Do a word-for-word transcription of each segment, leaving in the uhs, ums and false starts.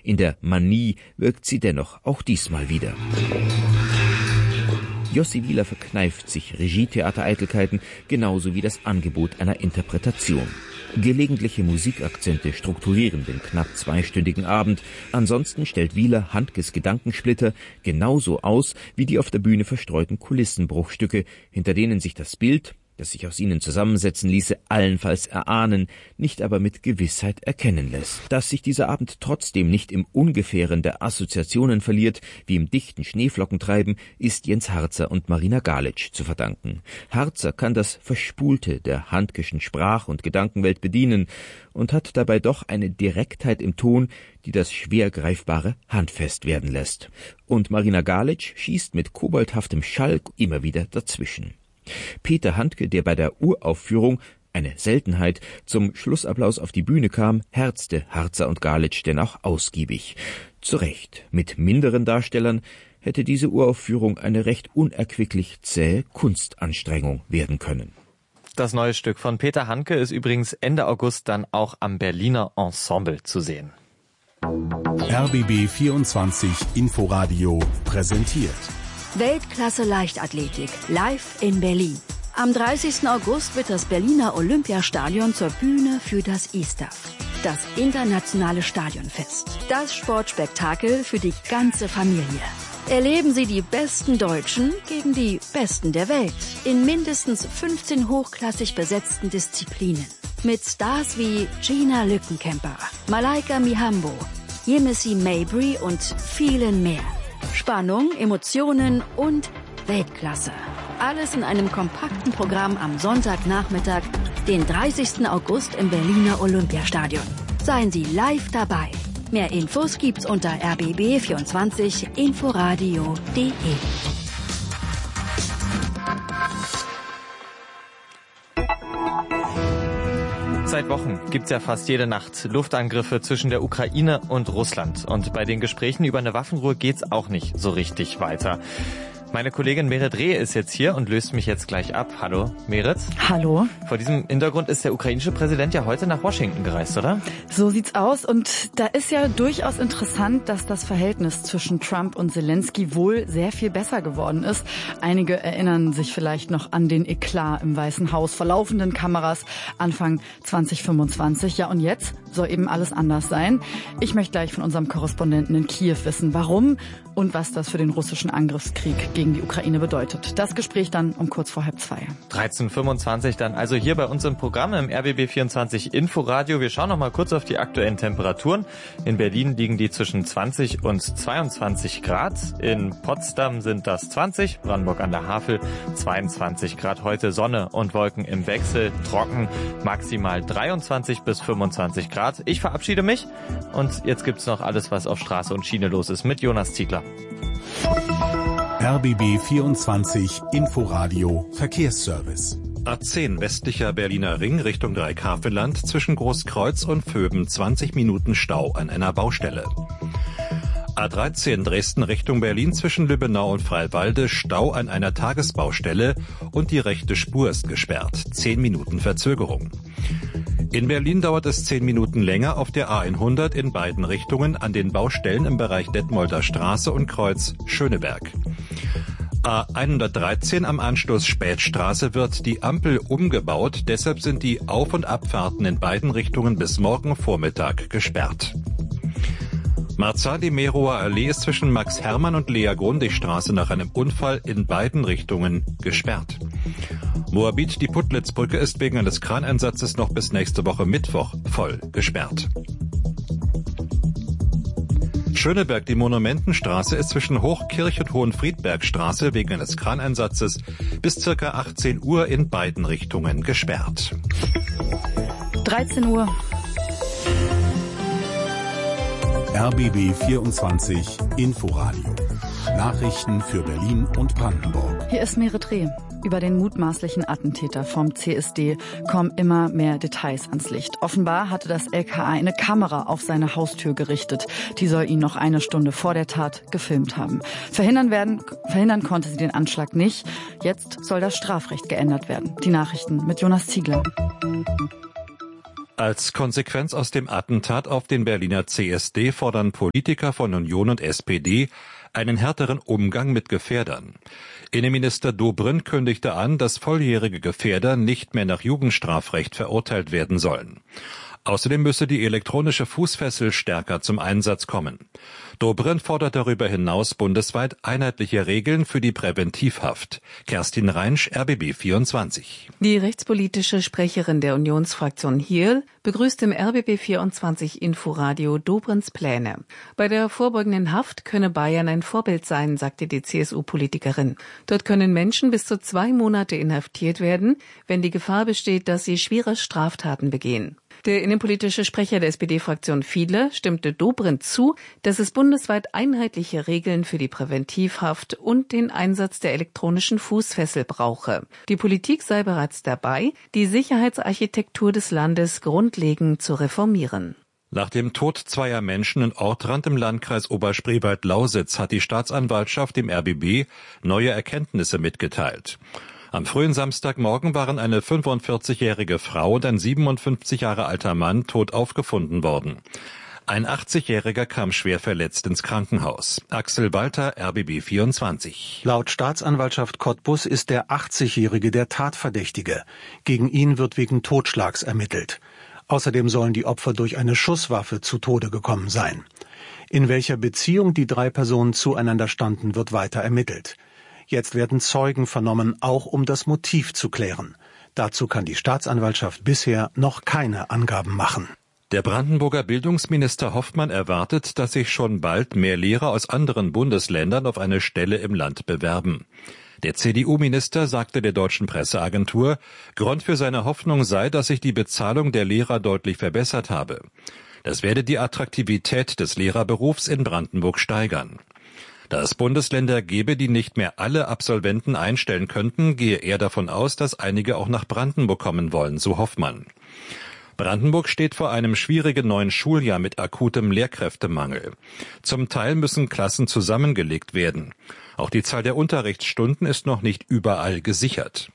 In der Manie wirkt sie dennoch auch diesmal wieder. Jossy Wieler verkneift sich Regietheatereitelkeiten genauso wie das Angebot einer Interpretation. Gelegentliche Musikakzente strukturieren den knapp zweistündigen Abend. Ansonsten stellt Wieler Handkes Gedankensplitter genauso aus wie die auf der Bühne verstreuten Kulissenbruchstücke, hinter denen sich das Bild, das sich aus ihnen zusammensetzen ließe, allenfalls erahnen, nicht aber mit Gewissheit erkennen lässt. Dass sich dieser Abend trotzdem nicht im Ungefähren der Assoziationen verliert, wie im dichten Schneeflockentreiben, ist Jens Harzer und Marina Galic zu verdanken. Harzer kann das Verspulte der Handkeschen Sprach- und Gedankenwelt bedienen und hat dabei doch eine Direktheit im Ton, die das schwer Greifbare handfest werden lässt. Und Marina Galic schießt mit koboldhaftem Schall immer wieder dazwischen. Peter Handke, der bei der Uraufführung, eine Seltenheit, zum Schlussapplaus auf die Bühne kam, herzte Harzer und Galic denn auch ausgiebig. Zu Recht, mit minderen Darstellern hätte diese Uraufführung eine recht unerquicklich zähe Kunstanstrengung werden können. Das neue Stück von Peter Handke ist übrigens Ende August dann auch am Berliner Ensemble zu sehen. R B B vierundzwanzig Inforadio präsentiert Weltklasse Leichtathletik, live in Berlin. Am dreißigsten August wird das Berliner Olympiastadion zur Bühne für das I S T A F, das internationale Stadionfest. Das Sportspektakel für die ganze Familie. Erleben Sie die besten Deutschen gegen die Besten der Welt in mindestens fünfzehn hochklassig besetzten Disziplinen. Mit Stars wie Gina Lückenkämper, Malaika Mihambo, Yemisi Mabry und vielen mehr. Spannung, Emotionen und Weltklasse. Alles in einem kompakten Programm am Sonntagnachmittag, den dreißigsten August im Berliner Olympiastadion. Seien Sie live dabei. Mehr Infos gibt's unter r b b vierundzwanzig inforadio punkt de. Seit Wochen gibt's ja fast jede Nacht Luftangriffe zwischen der Ukraine und Russland. Und bei den Gesprächen über eine Waffenruhe geht's auch nicht so richtig weiter. Meine Kollegin Merit Reh ist jetzt hier und löst mich jetzt gleich ab. Hallo, Merit. Hallo. Vor diesem Hintergrund ist der ukrainische Präsident ja heute nach Washington gereist, oder? So sieht's aus. Und da ist ja durchaus interessant, dass das Verhältnis zwischen Trump und Zelensky wohl sehr viel besser geworden ist. Einige erinnern sich vielleicht noch an den Eklat im Weißen Haus vor laufenden Kameras Anfang zwanzig fünfundzwanzig. Ja, und jetzt soll eben alles anders sein. Ich möchte gleich von unserem Korrespondenten in Kiew wissen, warum und was das für den russischen Angriffskrieg gegen die Ukraine bedeutet. Das Gespräch dann um kurz vor halb zwei. dreizehn Uhr fünfundzwanzig dann also hier bei uns im Programm im R B B vierundzwanzig Inforadio. Wir schauen noch mal kurz auf die aktuellen Temperaturen. In Berlin liegen die zwischen zwanzig und zweiundzwanzig Grad. In Potsdam sind das zwanzig, Brandenburg an der Havel zweiundzwanzig Grad. Heute Sonne und Wolken im Wechsel, trocken, maximal dreiundzwanzig bis fünfundzwanzig Grad. Ich verabschiede mich und jetzt gibt's noch alles, was auf Straße und Schiene los ist mit Jonas Ziegler. R B B vierundzwanzig Inforadio Verkehrsservice. A zehn westlicher Berliner Ring Richtung Dreieckhavelland zwischen Großkreuz und Vöben zwanzig Minuten Stau an einer Baustelle. A dreizehn Dresden Richtung Berlin zwischen Lübbenau und Freiwalde Stau an einer Tagesbaustelle und die rechte Spur ist gesperrt. zehn Minuten Verzögerung. In Berlin dauert es zehn Minuten länger auf der A hundert in beiden Richtungen an den Baustellen im Bereich Detmolder Straße und Kreuz Schöneberg. A hundertdreizehn am Anschluss Spätstraße wird die Ampel umgebaut, deshalb sind die Auf- und Abfahrten in beiden Richtungen bis morgen Vormittag gesperrt. Marzahn-die-Merower Allee ist zwischen Max-Hermann und Lea-Grundig-Straße nach einem Unfall in beiden Richtungen gesperrt. Moabit, die Puttlitzbrücke ist wegen eines Kraneinsatzes noch bis nächste Woche Mittwoch voll gesperrt. Schöneberg, die Monumentenstraße ist zwischen Hochkirch und Hohenfriedbergstraße wegen eines Kraneinsatzes bis circa achtzehn Uhr in beiden Richtungen gesperrt. dreizehn Uhr. R B B vierundzwanzig Inforadio. Nachrichten für Berlin und Brandenburg. Hier ist Merit Reh. Über den mutmaßlichen Attentäter vom C S D kommen immer mehr Details ans Licht. Offenbar hatte das L K A eine Kamera auf seine Haustür gerichtet. Die soll ihn noch eine Stunde vor der Tat gefilmt haben. Verhindern werden, verhindern konnte sie den Anschlag nicht. Jetzt soll das Strafrecht geändert werden. Die Nachrichten mit Jonas Ziegler. Als Konsequenz aus dem Attentat auf den Berliner C S D fordern Politiker von Union und S P D einen härteren Umgang mit Gefährdern. Innenminister Dobrindt kündigte an, dass volljährige Gefährder nicht mehr nach Jugendstrafrecht verurteilt werden sollen. Außerdem müsse die elektronische Fußfessel stärker zum Einsatz kommen. Dobrindt fordert darüber hinaus bundesweit einheitliche Regeln für die Präventivhaft. Kerstin Reinsch, R B B vierundzwanzig. Die rechtspolitische Sprecherin der Unionsfraktion Hirl begrüßt im R B B vierundzwanzig Inforadio Dobrindts Pläne. Bei der vorbeugenden Haft könne Bayern ein Vorbild sein, sagte die C S U-Politikerin. Dort können Menschen bis zu zwei Monate inhaftiert werden, wenn die Gefahr besteht, dass sie schwere Straftaten begehen. Der innenpolitische Sprecher der S P D-Fraktion Fiedler stimmte Dobrindt zu, dass es bundesweit einheitliche Regeln für die Präventivhaft und den Einsatz der elektronischen Fußfessel brauche. Die Politik sei bereits dabei, die Sicherheitsarchitektur des Landes grundlegend zu reformieren. Nach dem Tod zweier Menschen in Ortrand im Landkreis Oberspreewald-Lausitz hat die Staatsanwaltschaft dem R B B neue Erkenntnisse mitgeteilt. Am frühen Samstagmorgen waren eine fünfundvierzigjährige Frau und ein siebenundfünfzig Jahre alter Mann tot aufgefunden worden. Ein achtzigjähriger kam schwer verletzt ins Krankenhaus. Axel Walter, R B B vierundzwanzig. Laut Staatsanwaltschaft Cottbus ist der achtzigjährige der Tatverdächtige. Gegen ihn wird wegen Totschlags ermittelt. Außerdem sollen die Opfer durch eine Schusswaffe zu Tode gekommen sein. In welcher Beziehung die drei Personen zueinander standen, wird weiter ermittelt. Jetzt werden Zeugen vernommen, auch um das Motiv zu klären. Dazu kann die Staatsanwaltschaft bisher noch keine Angaben machen. Der Brandenburger Bildungsminister Hoffmann erwartet, dass sich schon bald mehr Lehrer aus anderen Bundesländern auf eine Stelle im Land bewerben. Der C D U-Minister sagte der deutschen Presseagentur, Grund für seine Hoffnung sei, dass sich die Bezahlung der Lehrer deutlich verbessert habe. Das werde die Attraktivität des Lehrerberufs in Brandenburg steigern. Da es Bundesländer gäbe, die nicht mehr alle Absolventen einstellen könnten, gehe er davon aus, dass einige auch nach Brandenburg kommen wollen, so Hoffmann. Brandenburg steht vor einem schwierigen neuen Schuljahr mit akutem Lehrkräftemangel. Zum Teil müssen Klassen zusammengelegt werden. Auch die Zahl der Unterrichtsstunden ist noch nicht überall gesichert.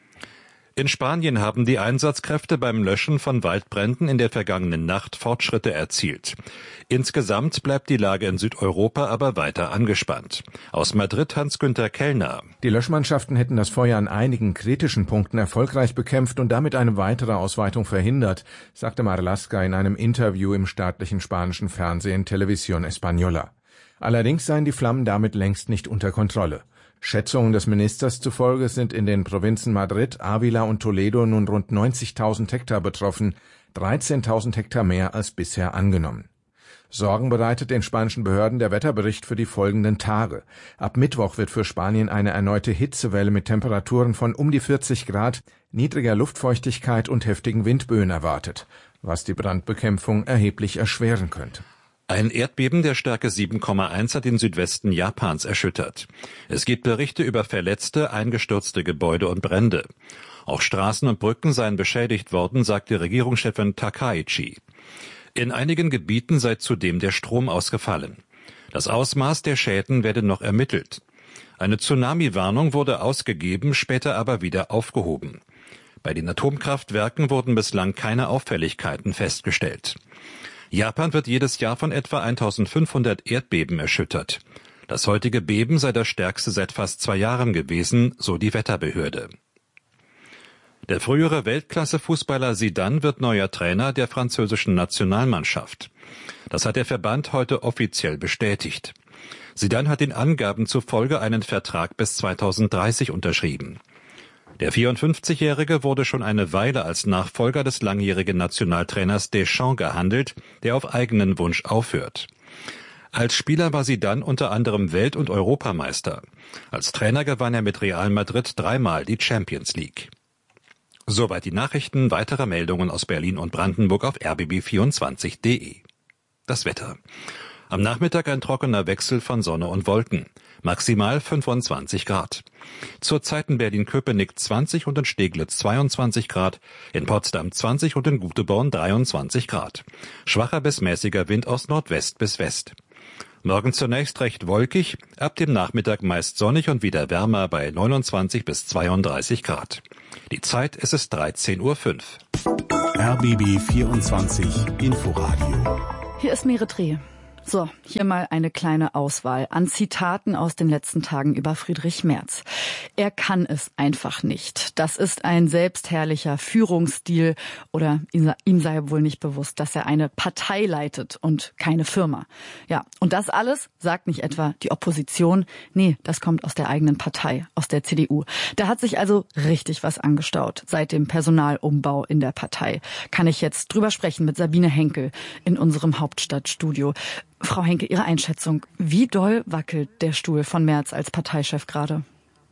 In Spanien haben die Einsatzkräfte beim Löschen von Waldbränden in der vergangenen Nacht Fortschritte erzielt. Insgesamt bleibt die Lage in Südeuropa aber weiter angespannt. Aus Madrid Hans-Günther Kellner. Die Löschmannschaften hätten das Feuer an einigen kritischen Punkten erfolgreich bekämpft und damit eine weitere Ausweitung verhindert, sagte Marlaska in einem Interview im staatlichen spanischen Fernsehen Televisión Española. Allerdings seien die Flammen damit längst nicht unter Kontrolle. Schätzungen des Ministers zufolge sind in den Provinzen Madrid, Ávila und Toledo nun rund neunzigtausend Hektar betroffen, dreizehntausend Hektar mehr als bisher angenommen. Sorgen bereitet den spanischen Behörden der Wetterbericht für die folgenden Tage. Ab Mittwoch wird für Spanien eine erneute Hitzewelle mit Temperaturen von um die vierzig Grad, niedriger Luftfeuchtigkeit und heftigen Windböen erwartet, was die Brandbekämpfung erheblich erschweren könnte. Ein Erdbeben der Stärke sieben Komma eins hat den Südwesten Japans erschüttert. Es gibt Berichte über verletzte, eingestürzte Gebäude und Brände. Auch Straßen und Brücken seien beschädigt worden, sagte Regierungschefin Takaichi. In einigen Gebieten sei zudem der Strom ausgefallen. Das Ausmaß der Schäden werde noch ermittelt. Eine Tsunami-Warnung wurde ausgegeben, später aber wieder aufgehoben. Bei den Atomkraftwerken wurden bislang keine Auffälligkeiten festgestellt. Japan wird jedes Jahr von etwa eintausendfünfhundert Erdbeben erschüttert. Das heutige Beben sei das stärkste seit fast zwei Jahren gewesen, so die Wetterbehörde. Der frühere Weltklasse-Fußballer Zidane wird neuer Trainer der französischen Nationalmannschaft. Das hat der Verband heute offiziell bestätigt. Zidane hat den Angaben zufolge einen Vertrag bis zweitausenddreißig unterschrieben. Der vierundfünfzigjährige wurde schon eine Weile als Nachfolger des langjährigen Nationaltrainers Deschamps gehandelt, der auf eigenen Wunsch aufhört. Als Spieler war Zidane unter anderem Welt- und Europameister. Als Trainer gewann er mit Real Madrid dreimal die Champions League. Soweit die Nachrichten, weitere Meldungen aus Berlin und Brandenburg auf r b b vierundzwanzig punkt d e. Das Wetter. Am Nachmittag ein trockener Wechsel von Sonne und Wolken. Maximal fünfundzwanzig Grad. Zurzeit in Berlin-Köpenick zwanzig und in Steglitz zweiundzwanzig Grad, in Potsdam zwanzig und in Güteborn dreiundzwanzig Grad. Schwacher bis mäßiger Wind aus Nordwest bis West. Morgen zunächst recht wolkig, ab dem Nachmittag meist sonnig und wieder wärmer bei neunundzwanzig bis zweiunddreißig Grad. Die Zeit ist es dreizehn Uhr fünf. R B B vierundzwanzig Inforadio. Hier ist Meretre. So, hier mal eine kleine Auswahl an Zitaten aus den letzten Tagen über Friedrich Merz. Er kann es einfach nicht. Das ist ein selbstherrlicher Führungsstil oder ihm sei wohl nicht bewusst, dass er eine Partei leitet und keine Firma. Ja, und das alles sagt nicht etwa die Opposition. Nee, das kommt aus der eigenen Partei, aus der C D U. Da hat sich also richtig was angestaut seit dem Personalumbau in der Partei. Kann ich jetzt drüber sprechen mit Sabine Henkel in unserem Hauptstadtstudio. Frau Henke, Ihre Einschätzung. Wie doll wackelt der Stuhl von Merz als Parteichef gerade?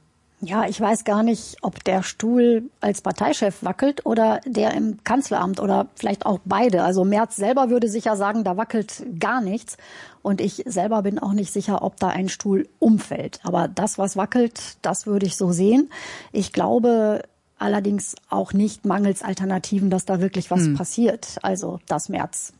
Ja, ich weiß gar nicht, ob der Stuhl als Parteichef wackelt oder der im Kanzleramt oder vielleicht auch beide. Also Merz selber würde sicher sagen, da wackelt gar nichts. Und ich selber bin auch nicht sicher, ob da ein Stuhl umfällt. Aber das, was wackelt, das würde ich so sehen. Ich glaube allerdings auch nicht mangels Alternativen, dass da wirklich was hm. passiert. Also, dass Merz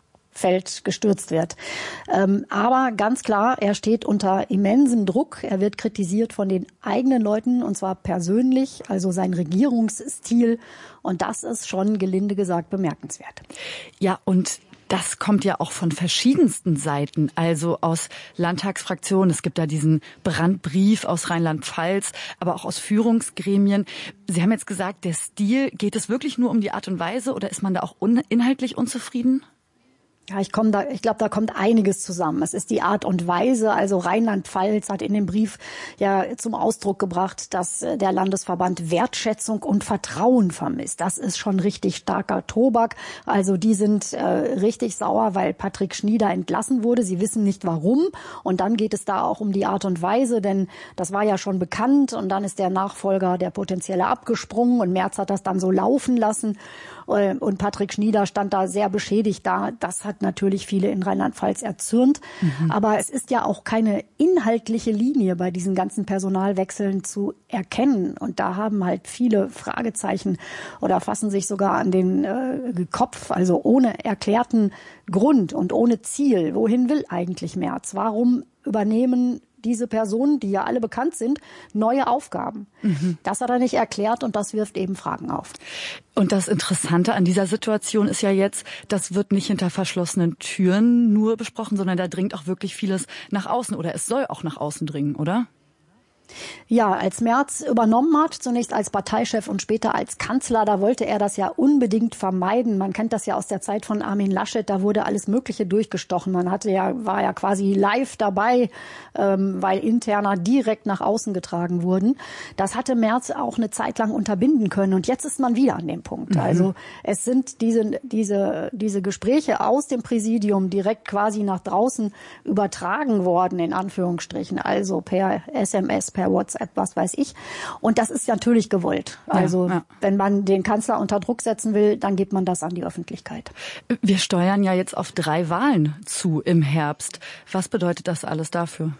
fällt, gestürzt wird. Ähm, aber ganz klar, er steht unter immensem Druck. Er wird kritisiert von den eigenen Leuten und zwar persönlich, also sein Regierungsstil. Und das ist schon gelinde gesagt bemerkenswert. Ja, und das kommt ja auch von verschiedensten Seiten, also aus Landtagsfraktionen. Es gibt da diesen Brandbrief aus Rheinland-Pfalz, aber auch aus Führungsgremien. Sie haben jetzt gesagt, der Stil, geht es wirklich nur um die Art und Weise oder ist man da auch un- inhaltlich unzufrieden? Ja, ich komme da, ich glaube, da kommt einiges zusammen. Es ist die Art und Weise. Also Rheinland-Pfalz hat in dem Brief ja zum Ausdruck gebracht, dass der Landesverband Wertschätzung und Vertrauen vermisst. Das ist schon richtig starker Tobak. Also die sind äh, richtig sauer, weil Patrick Schnieder entlassen wurde. Sie wissen nicht warum. Und dann geht es da auch um die Art und Weise, denn das war ja schon bekannt. Und dann ist der Nachfolger, der potenzielle, abgesprungen und Merz hat das dann so laufen lassen. Und Patrick Schnieder stand da sehr beschädigt da. Das hat natürlich viele in Rheinland-Pfalz erzürnt. Mhm. Aber es ist ja auch keine inhaltliche Linie bei diesen ganzen Personalwechseln zu erkennen. Und da haben halt viele Fragezeichen oder fassen sich sogar an den äh, Kopf, also ohne erklärten Grund und ohne Ziel. Wohin will eigentlich Merz? Warum übernehmen diese Personen, die ja alle bekannt sind, neue Aufgaben? Mhm. Das hat er nicht erklärt und das wirft eben Fragen auf. Und das Interessante an dieser Situation ist ja jetzt, das wird nicht hinter verschlossenen Türen nur besprochen, sondern da dringt auch wirklich vieles nach außen oder es soll auch nach außen dringen, oder? Ja, als Merz übernommen hat, zunächst als Parteichef und später als Kanzler, da wollte er das ja unbedingt vermeiden. Man kennt das ja aus der Zeit von Armin Laschet, da wurde alles Mögliche durchgestochen. Man hatte ja, war ja quasi live dabei, ähm, weil Interna direkt nach außen getragen wurden. Das hatte Merz auch eine Zeit lang unterbinden können und jetzt ist man wieder an dem Punkt. Mhm. Also es sind diese, diese, diese Gespräche aus dem Präsidium direkt quasi nach draußen übertragen worden, in Anführungsstrichen, also per S M S, per WhatsApp, was weiß ich. Und das ist natürlich gewollt. Also ja, ja. wenn man den Kanzler unter Druck setzen will, dann gibt man das an die Öffentlichkeit. Wir steuern ja jetzt auf drei Wahlen zu im Herbst. Was bedeutet das alles dafür?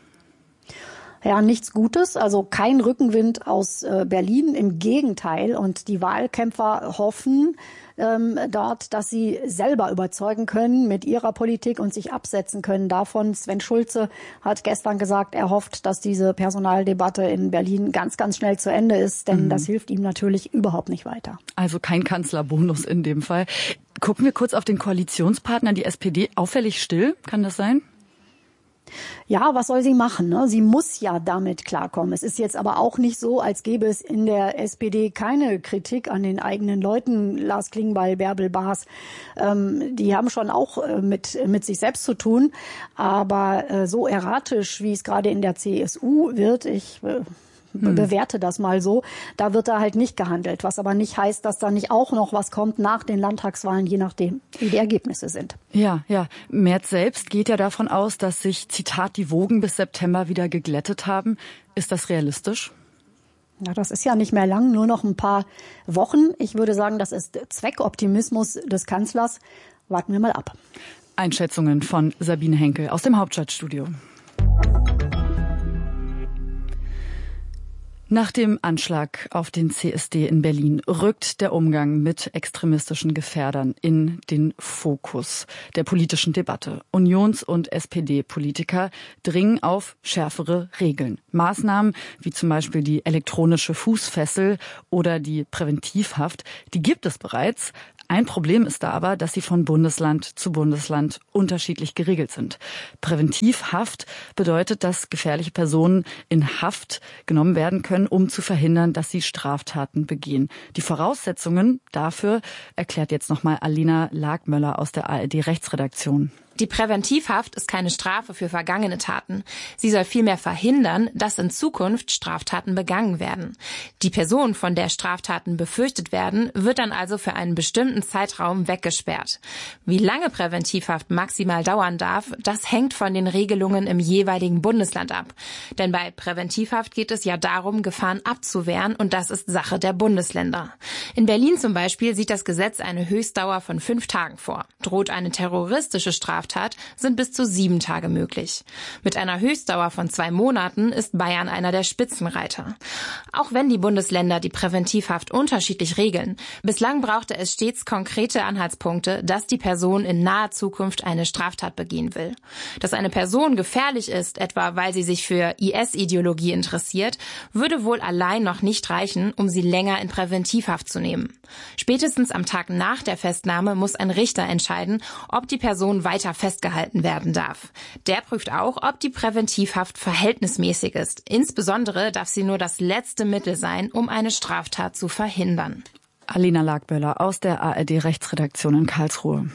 Ja, nichts Gutes, also kein Rückenwind aus äh, Berlin, im Gegenteil. Und die Wahlkämpfer hoffen ähm, dort, dass sie selber überzeugen können mit ihrer Politik und sich absetzen können davon. Sven Schulze hat gestern gesagt, er hofft, dass diese Personaldebatte in Berlin ganz, ganz schnell zu Ende ist, denn mhm. das hilft ihm natürlich überhaupt nicht weiter. Also kein Kanzlerbonus in dem Fall. Gucken wir kurz auf den Koalitionspartner, die S P D, auffällig still, kann das sein? Ja, was soll sie machen? Ne? Sie muss ja damit klarkommen. Es ist jetzt aber auch nicht so, als gäbe es in der S P D keine Kritik an den eigenen Leuten. Lars Klingbeil, Bärbel Baas, ähm, die haben schon auch äh, mit, mit sich selbst zu tun. Aber äh, so erratisch, wie es gerade in der C S U wird, ich äh, Hm. bewerte das mal so, da wird da halt nicht gehandelt, was aber nicht heißt, dass da nicht auch noch was kommt nach den Landtagswahlen, je nachdem, wie die Ergebnisse sind. Ja, ja. Merz selbst geht ja davon aus, dass sich, Zitat, die Wogen bis September wieder geglättet haben. Ist das realistisch? Ja, das ist ja nicht mehr lang, nur noch ein paar Wochen. Ich würde sagen, das ist Zweckoptimismus des Kanzlers. Warten wir mal ab. Einschätzungen von Sabine Henkel aus dem Hauptstadtstudio. Nach dem Anschlag auf den C S D in Berlin rückt der Umgang mit extremistischen Gefährdern in den Fokus der politischen Debatte. Unions- und S P D-Politiker dringen auf schärfere Regeln. Maßnahmen wie zum Beispiel die elektronische Fußfessel oder die Präventivhaft, die gibt es bereits. Ein Problem ist da aber, dass sie von Bundesland zu Bundesland unterschiedlich geregelt sind. Präventivhaft bedeutet, dass gefährliche Personen in Haft genommen werden können, um zu verhindern, dass sie Straftaten begehen. Die Voraussetzungen dafür erklärt jetzt nochmal Alina Lagmöller aus der A R D-Rechtsredaktion. Die Präventivhaft ist keine Strafe für vergangene Taten. Sie soll vielmehr verhindern, dass in Zukunft Straftaten begangen werden. Die Person, von der Straftaten befürchtet werden, wird dann also für einen bestimmten Zeitraum weggesperrt. Wie lange Präventivhaft maximal dauern darf, das hängt von den Regelungen im jeweiligen Bundesland ab. Denn bei Präventivhaft geht es ja darum, Gefahren abzuwehren, und das ist Sache der Bundesländer. In Berlin zum Beispiel sieht das Gesetz eine Höchstdauer von fünf Tagen vor. Droht eine terroristische Straftat, sind bis zu sieben Tage möglich. Mit einer Höchstdauer von zwei Monaten ist Bayern einer der Spitzenreiter. Auch wenn die Bundesländer die Präventivhaft unterschiedlich regeln, bislang brauchte es stets konkrete Anhaltspunkte, dass die Person in naher Zukunft eine Straftat begehen will. Dass eine Person gefährlich ist, etwa weil sie sich für I S-Ideologie interessiert, würde wohl allein noch nicht reichen, um sie länger in Präventivhaft zu nehmen. Spätestens am Tag nach der Festnahme muss ein Richter entscheiden, ob die Person weiter festgehalten werden darf. Der prüft auch, ob die Präventivhaft verhältnismäßig ist. Insbesondere darf sie nur das letzte Mittel sein, um eine Straftat zu verhindern. Alina Lagböller aus der A R D-Rechtsredaktion in Karlsruhe.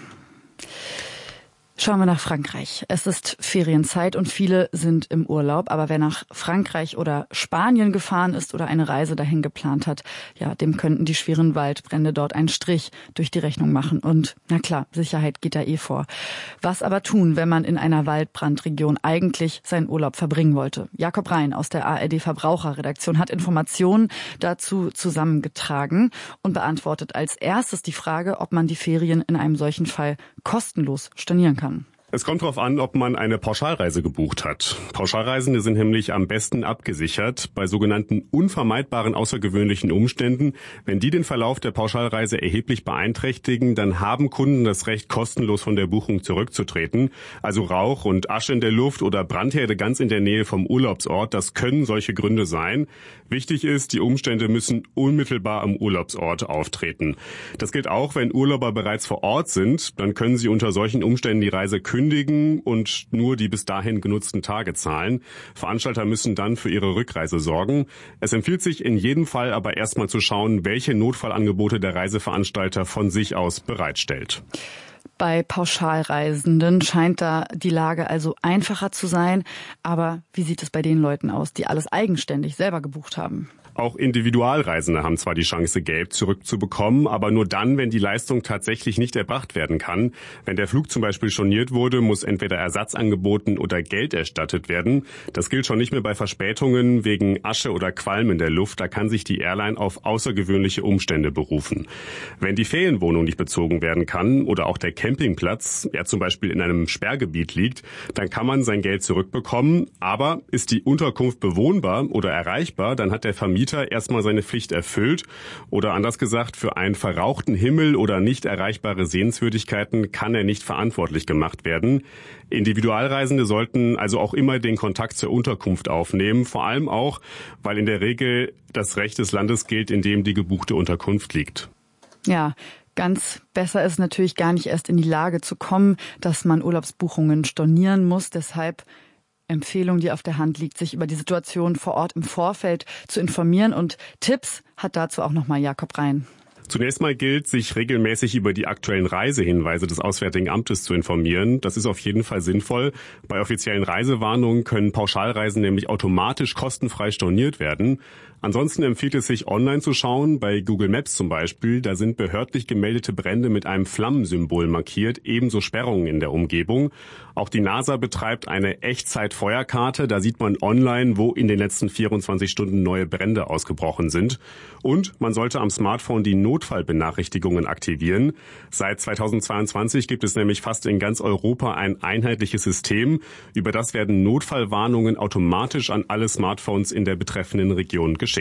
Schauen wir nach Frankreich. Es ist Ferienzeit und viele sind im Urlaub. Aber wer nach Frankreich oder Spanien gefahren ist oder eine Reise dahin geplant hat, ja, dem könnten die schweren Waldbrände dort einen Strich durch die Rechnung machen. Und na klar, Sicherheit geht da eh vor. Was aber tun, wenn man in einer Waldbrandregion eigentlich seinen Urlaub verbringen wollte? Jakob Rhein aus der A R D-Verbraucherredaktion hat Informationen dazu zusammengetragen und beantwortet als erstes die Frage, ob man die Ferien in einem solchen Fall kostenlos stornieren kann. Es kommt darauf an, ob man eine Pauschalreise gebucht hat. Pauschalreisende sind nämlich am besten abgesichert bei sogenannten unvermeidbaren außergewöhnlichen Umständen. Wenn die den Verlauf der Pauschalreise erheblich beeinträchtigen, dann haben Kunden das Recht, kostenlos von der Buchung zurückzutreten. Also Rauch und Asche in der Luft oder Brandherde ganz in der Nähe vom Urlaubsort, das können solche Gründe sein. Wichtig ist, die Umstände müssen unmittelbar am Urlaubsort auftreten. Das gilt auch, wenn Urlauber bereits vor Ort sind. Dann können sie unter solchen Umständen die Reise kündigen und nur die bis dahin genutzten Tage zahlen. Veranstalter müssen dann für ihre Rückreise sorgen. Es empfiehlt sich in jedem Fall aber erstmal zu schauen, welche Notfallangebote der Reiseveranstalter von sich aus bereitstellt. Bei Pauschalreisenden scheint da die Lage also einfacher zu sein. Aber wie sieht es bei den Leuten aus, die alles eigenständig selber gebucht haben? Auch Individualreisende haben zwar die Chance, Geld zurückzubekommen, aber nur dann, wenn die Leistung tatsächlich nicht erbracht werden kann. Wenn der Flug zum Beispiel storniert wurde, muss entweder Ersatz angeboten oder Geld erstattet werden. Das gilt schon nicht mehr bei Verspätungen wegen Asche oder Qualm in der Luft. Da kann sich die Airline auf außergewöhnliche Umstände berufen. Wenn die Ferienwohnung nicht bezogen werden kann oder auch der Campingplatz, er zum Beispiel in einem Sperrgebiet liegt, dann kann man sein Geld zurückbekommen. Aber ist die Unterkunft bewohnbar oder erreichbar, dann hat der Vermieter erstmal seine Pflicht erfüllt. Oder anders gesagt, für einen verrauchten Himmel oder nicht erreichbare Sehenswürdigkeiten kann er nicht verantwortlich gemacht werden. Individualreisende sollten also auch immer den Kontakt zur Unterkunft aufnehmen, vor allem auch, weil in der Regel das Recht des Landes gilt, in dem die gebuchte Unterkunft liegt. Ja, ganz besser ist natürlich gar nicht erst in die Lage zu kommen, dass man Urlaubsbuchungen stornieren muss. Deshalb Empfehlung, die auf der Hand liegt, sich über die Situation vor Ort im Vorfeld zu informieren. Und Tipps hat dazu auch nochmal Jakob Rhein. Zunächst mal gilt, sich regelmäßig über die aktuellen Reisehinweise des Auswärtigen Amtes zu informieren. Das ist auf jeden Fall sinnvoll. Bei offiziellen Reisewarnungen können Pauschalreisen nämlich automatisch kostenfrei storniert werden. Ansonsten empfiehlt es sich, online zu schauen, bei Google Maps zum Beispiel. Da sind behördlich gemeldete Brände mit einem Flammensymbol markiert, ebenso Sperrungen in der Umgebung. Auch die NASA betreibt eine Echtzeit-Feuerkarte. Da sieht man online, wo in den letzten vierundzwanzig Stunden neue Brände ausgebrochen sind. Und man sollte am Smartphone die Notfallbenachrichtigungen aktivieren. Seit zweitausendzweiundzwanzig gibt es nämlich fast in ganz Europa ein einheitliches System. Über das werden Notfallwarnungen automatisch an alle Smartphones in der betreffenden Region geschickt.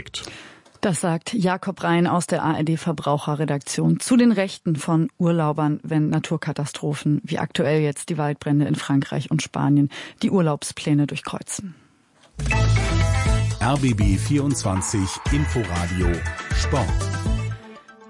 Das sagt Jakob Rhein aus der A R D-Verbraucherredaktion zu den Rechten von Urlaubern, wenn Naturkatastrophen wie aktuell jetzt die Waldbrände in Frankreich und Spanien die Urlaubspläne durchkreuzen. R B B vierundzwanzig Inforadio Sport.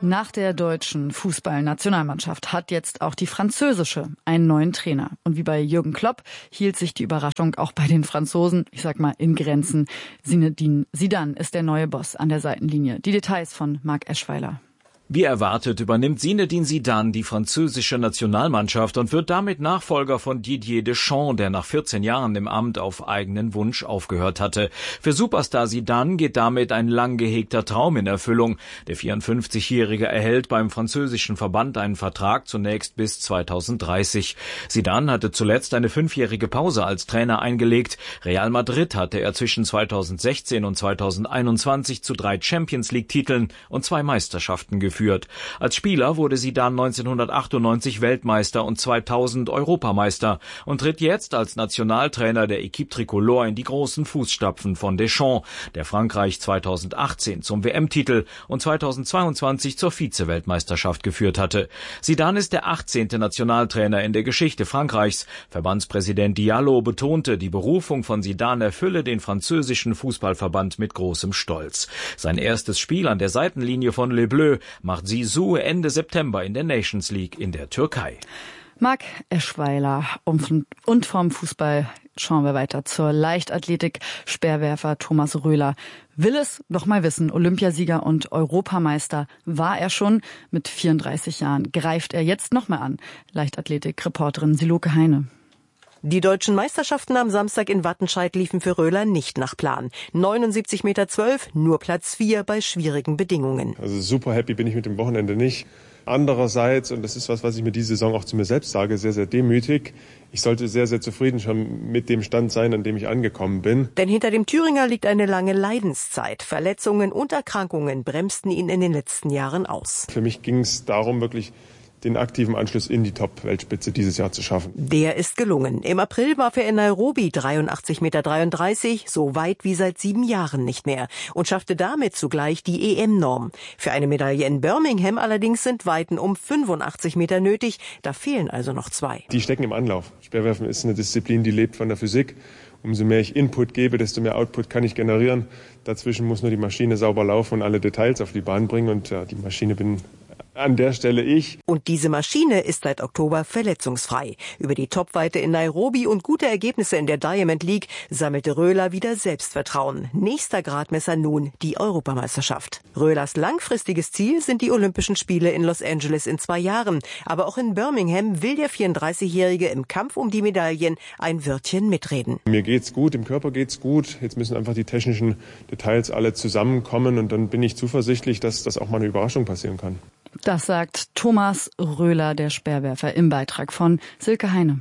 Nach der deutschen Fußballnationalmannschaft hat jetzt auch die französische einen neuen Trainer. Und wie bei Jürgen Klopp hielt sich die Überraschung auch bei den Franzosen, ich sag mal, in Grenzen. Zinedine Zidane ist der neue Boss an der Seitenlinie. Die Details von Marc Eschweiler. Wie erwartet übernimmt Zinedine Zidane die französische Nationalmannschaft und wird damit Nachfolger von Didier Deschamps, der nach vierzehn Jahren im Amt auf eigenen Wunsch aufgehört hatte. Für Superstar Zidane geht damit ein lang gehegter Traum in Erfüllung. Der vierundfünfzigjährige erhält beim französischen Verband einen Vertrag zunächst bis zweitausenddreißig. Zidane hatte zuletzt eine fünfjährige Pause als Trainer eingelegt. Real Madrid hatte er zwischen zweitausendsechzehn und zweitausendeinundzwanzig zu drei Champions-League-Titeln und zwei Meisterschaften geführt. Als Spieler wurde Zidane neunzehnhundertachtundneunzig Weltmeister und zweitausend Europameister und tritt jetzt als Nationaltrainer der Équipe Tricolore in die großen Fußstapfen von Deschamps, der Frankreich zweitausendachtzehn zum W M-Titel und zweitausendzweiundzwanzig zur Vize-Weltmeisterschaft geführt hatte. Zidane ist der achtzehnte Nationaltrainer in der Geschichte Frankreichs. Verbandspräsident Diallo betonte, die Berufung von Zidane erfülle den französischen Fußballverband mit großem Stolz. Sein erstes Spiel an der Seitenlinie von Les Bleus macht Zizou Ende September in der Nations League in der Türkei. Marc Eschweiler und vom Fußball schauen wir weiter zur Leichtathletik. Speerwerfer Thomas Röhler will es noch mal wissen. Olympiasieger und Europameister war er schon. Mit vierunddreißig Jahren greift er jetzt noch mal an. Leichtathletik-Reporterin Siloke Heine. Die deutschen Meisterschaften am Samstag in Wattenscheid liefen für Röhler nicht nach Plan. neunundsiebzig Meter zwölf, nur Platz vier bei schwierigen Bedingungen. Also super happy bin ich mit dem Wochenende nicht. Andererseits, und das ist was, was ich mir diese Saison auch zu mir selbst sage, sehr, sehr demütig. Ich sollte sehr, sehr zufrieden schon mit dem Stand sein, an dem ich angekommen bin. Denn hinter dem Thüringer liegt eine lange Leidenszeit. Verletzungen und Erkrankungen bremsten ihn in den letzten Jahren aus. Für mich ging es darum, wirklich den aktiven Anschluss in die Top-Weltspitze dieses Jahr zu schaffen. Der ist gelungen. Im April warf er in Nairobi dreiundachtzig Meter dreiunddreißig, so weit wie seit sieben Jahren nicht mehr, und schaffte damit zugleich die E M-Norm. Für eine Medaille in Birmingham allerdings sind Weiten um fünfundachtzig Meter nötig, da fehlen also noch zwei. Die stecken im Anlauf. Speerwerfen ist eine Disziplin, die lebt von der Physik. Umso mehr ich Input gebe, desto mehr Output kann ich generieren. Dazwischen muss nur die Maschine sauber laufen und alle Details auf die Bahn bringen, und ja, die Maschine bin an der Stelle ich. Und diese Maschine ist seit Oktober verletzungsfrei. Über die Topweite in Nairobi und gute Ergebnisse in der Diamond League sammelte Röhler wieder Selbstvertrauen. Nächster Gradmesser nun die Europameisterschaft. Röhlers langfristiges Ziel sind die Olympischen Spiele in Los Angeles in zwei Jahren. Aber auch in Birmingham will der vierunddreißigjährige im Kampf um die Medaillen ein Wörtchen mitreden. Mir geht's gut, im Körper geht's gut. Jetzt müssen einfach die technischen Details alle zusammenkommen, und dann bin ich zuversichtlich, dass das auch mal eine Überraschung passieren kann. Das sagt Thomas Röhler, der Speerwerfer, im Beitrag von Silke Heine.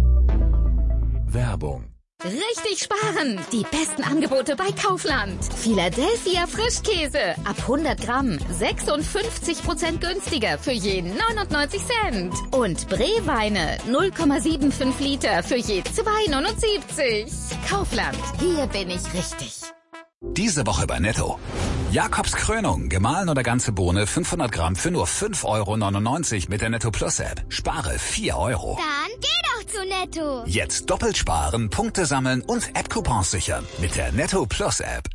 Werbung. Richtig sparen! Die besten Angebote bei Kaufland. Philadelphia Frischkäse. Ab hundert Gramm. sechsundfünfzig Prozent günstiger für je neunundneunzig Cent. Und Bree-Weine. null Komma fünfundsiebzig Liter für je zwei neunundsiebzig. Kaufland. Hier bin ich richtig. Diese Woche bei Netto. Jakobs Krönung, gemahlen oder ganze Bohne, fünfhundert Gramm für nur fünf Euro neunundneunzig mit der Netto Plus App. Spare vier Euro. Dann geh doch zu Netto. Jetzt doppelt sparen, Punkte sammeln und App-Coupons sichern mit der Netto Plus App.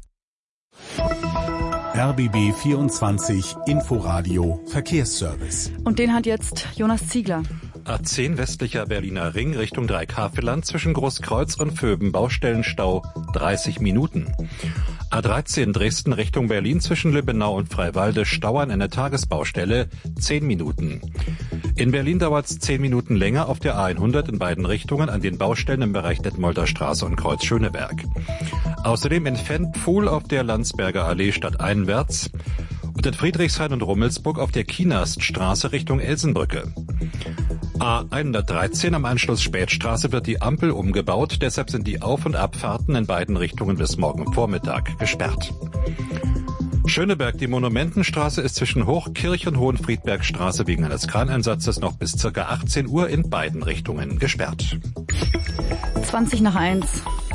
R B B vierundzwanzig Inforadio Verkehrsservice. Und den hat jetzt Jonas Ziegler. A zehn westlicher Berliner Ring Richtung Dreikäferland zwischen Großkreuz und Vöben Baustellenstau dreißig Minuten. A dreizehn Dresden Richtung Berlin zwischen Lübbenau und Freiwalde Stau an einer Tagesbaustelle zehn Minuten. In Berlin dauert es zehn Minuten länger auf der A hundert in beiden Richtungen an den Baustellen im Bereich Detmolder Straße und Kreuz Schöneberg. Außerdem in Fenpfuhl auf der Landsberger Allee stadteinwärts und in Friedrichshain und Rummelsburg auf der Kienaststraße Richtung Elsenbrücke. A hundertdreizehn am Anschluss Spätstraße wird die Ampel umgebaut, deshalb sind die Auf- und Abfahrten in beiden Richtungen bis morgen Vormittag gesperrt. Schöneberg, die Monumentenstraße ist zwischen Hochkirch und Hohenfriedbergstraße wegen eines Kraneinsatzes noch bis ca. achtzehn Uhr in beiden Richtungen gesperrt. zwanzig nach eins.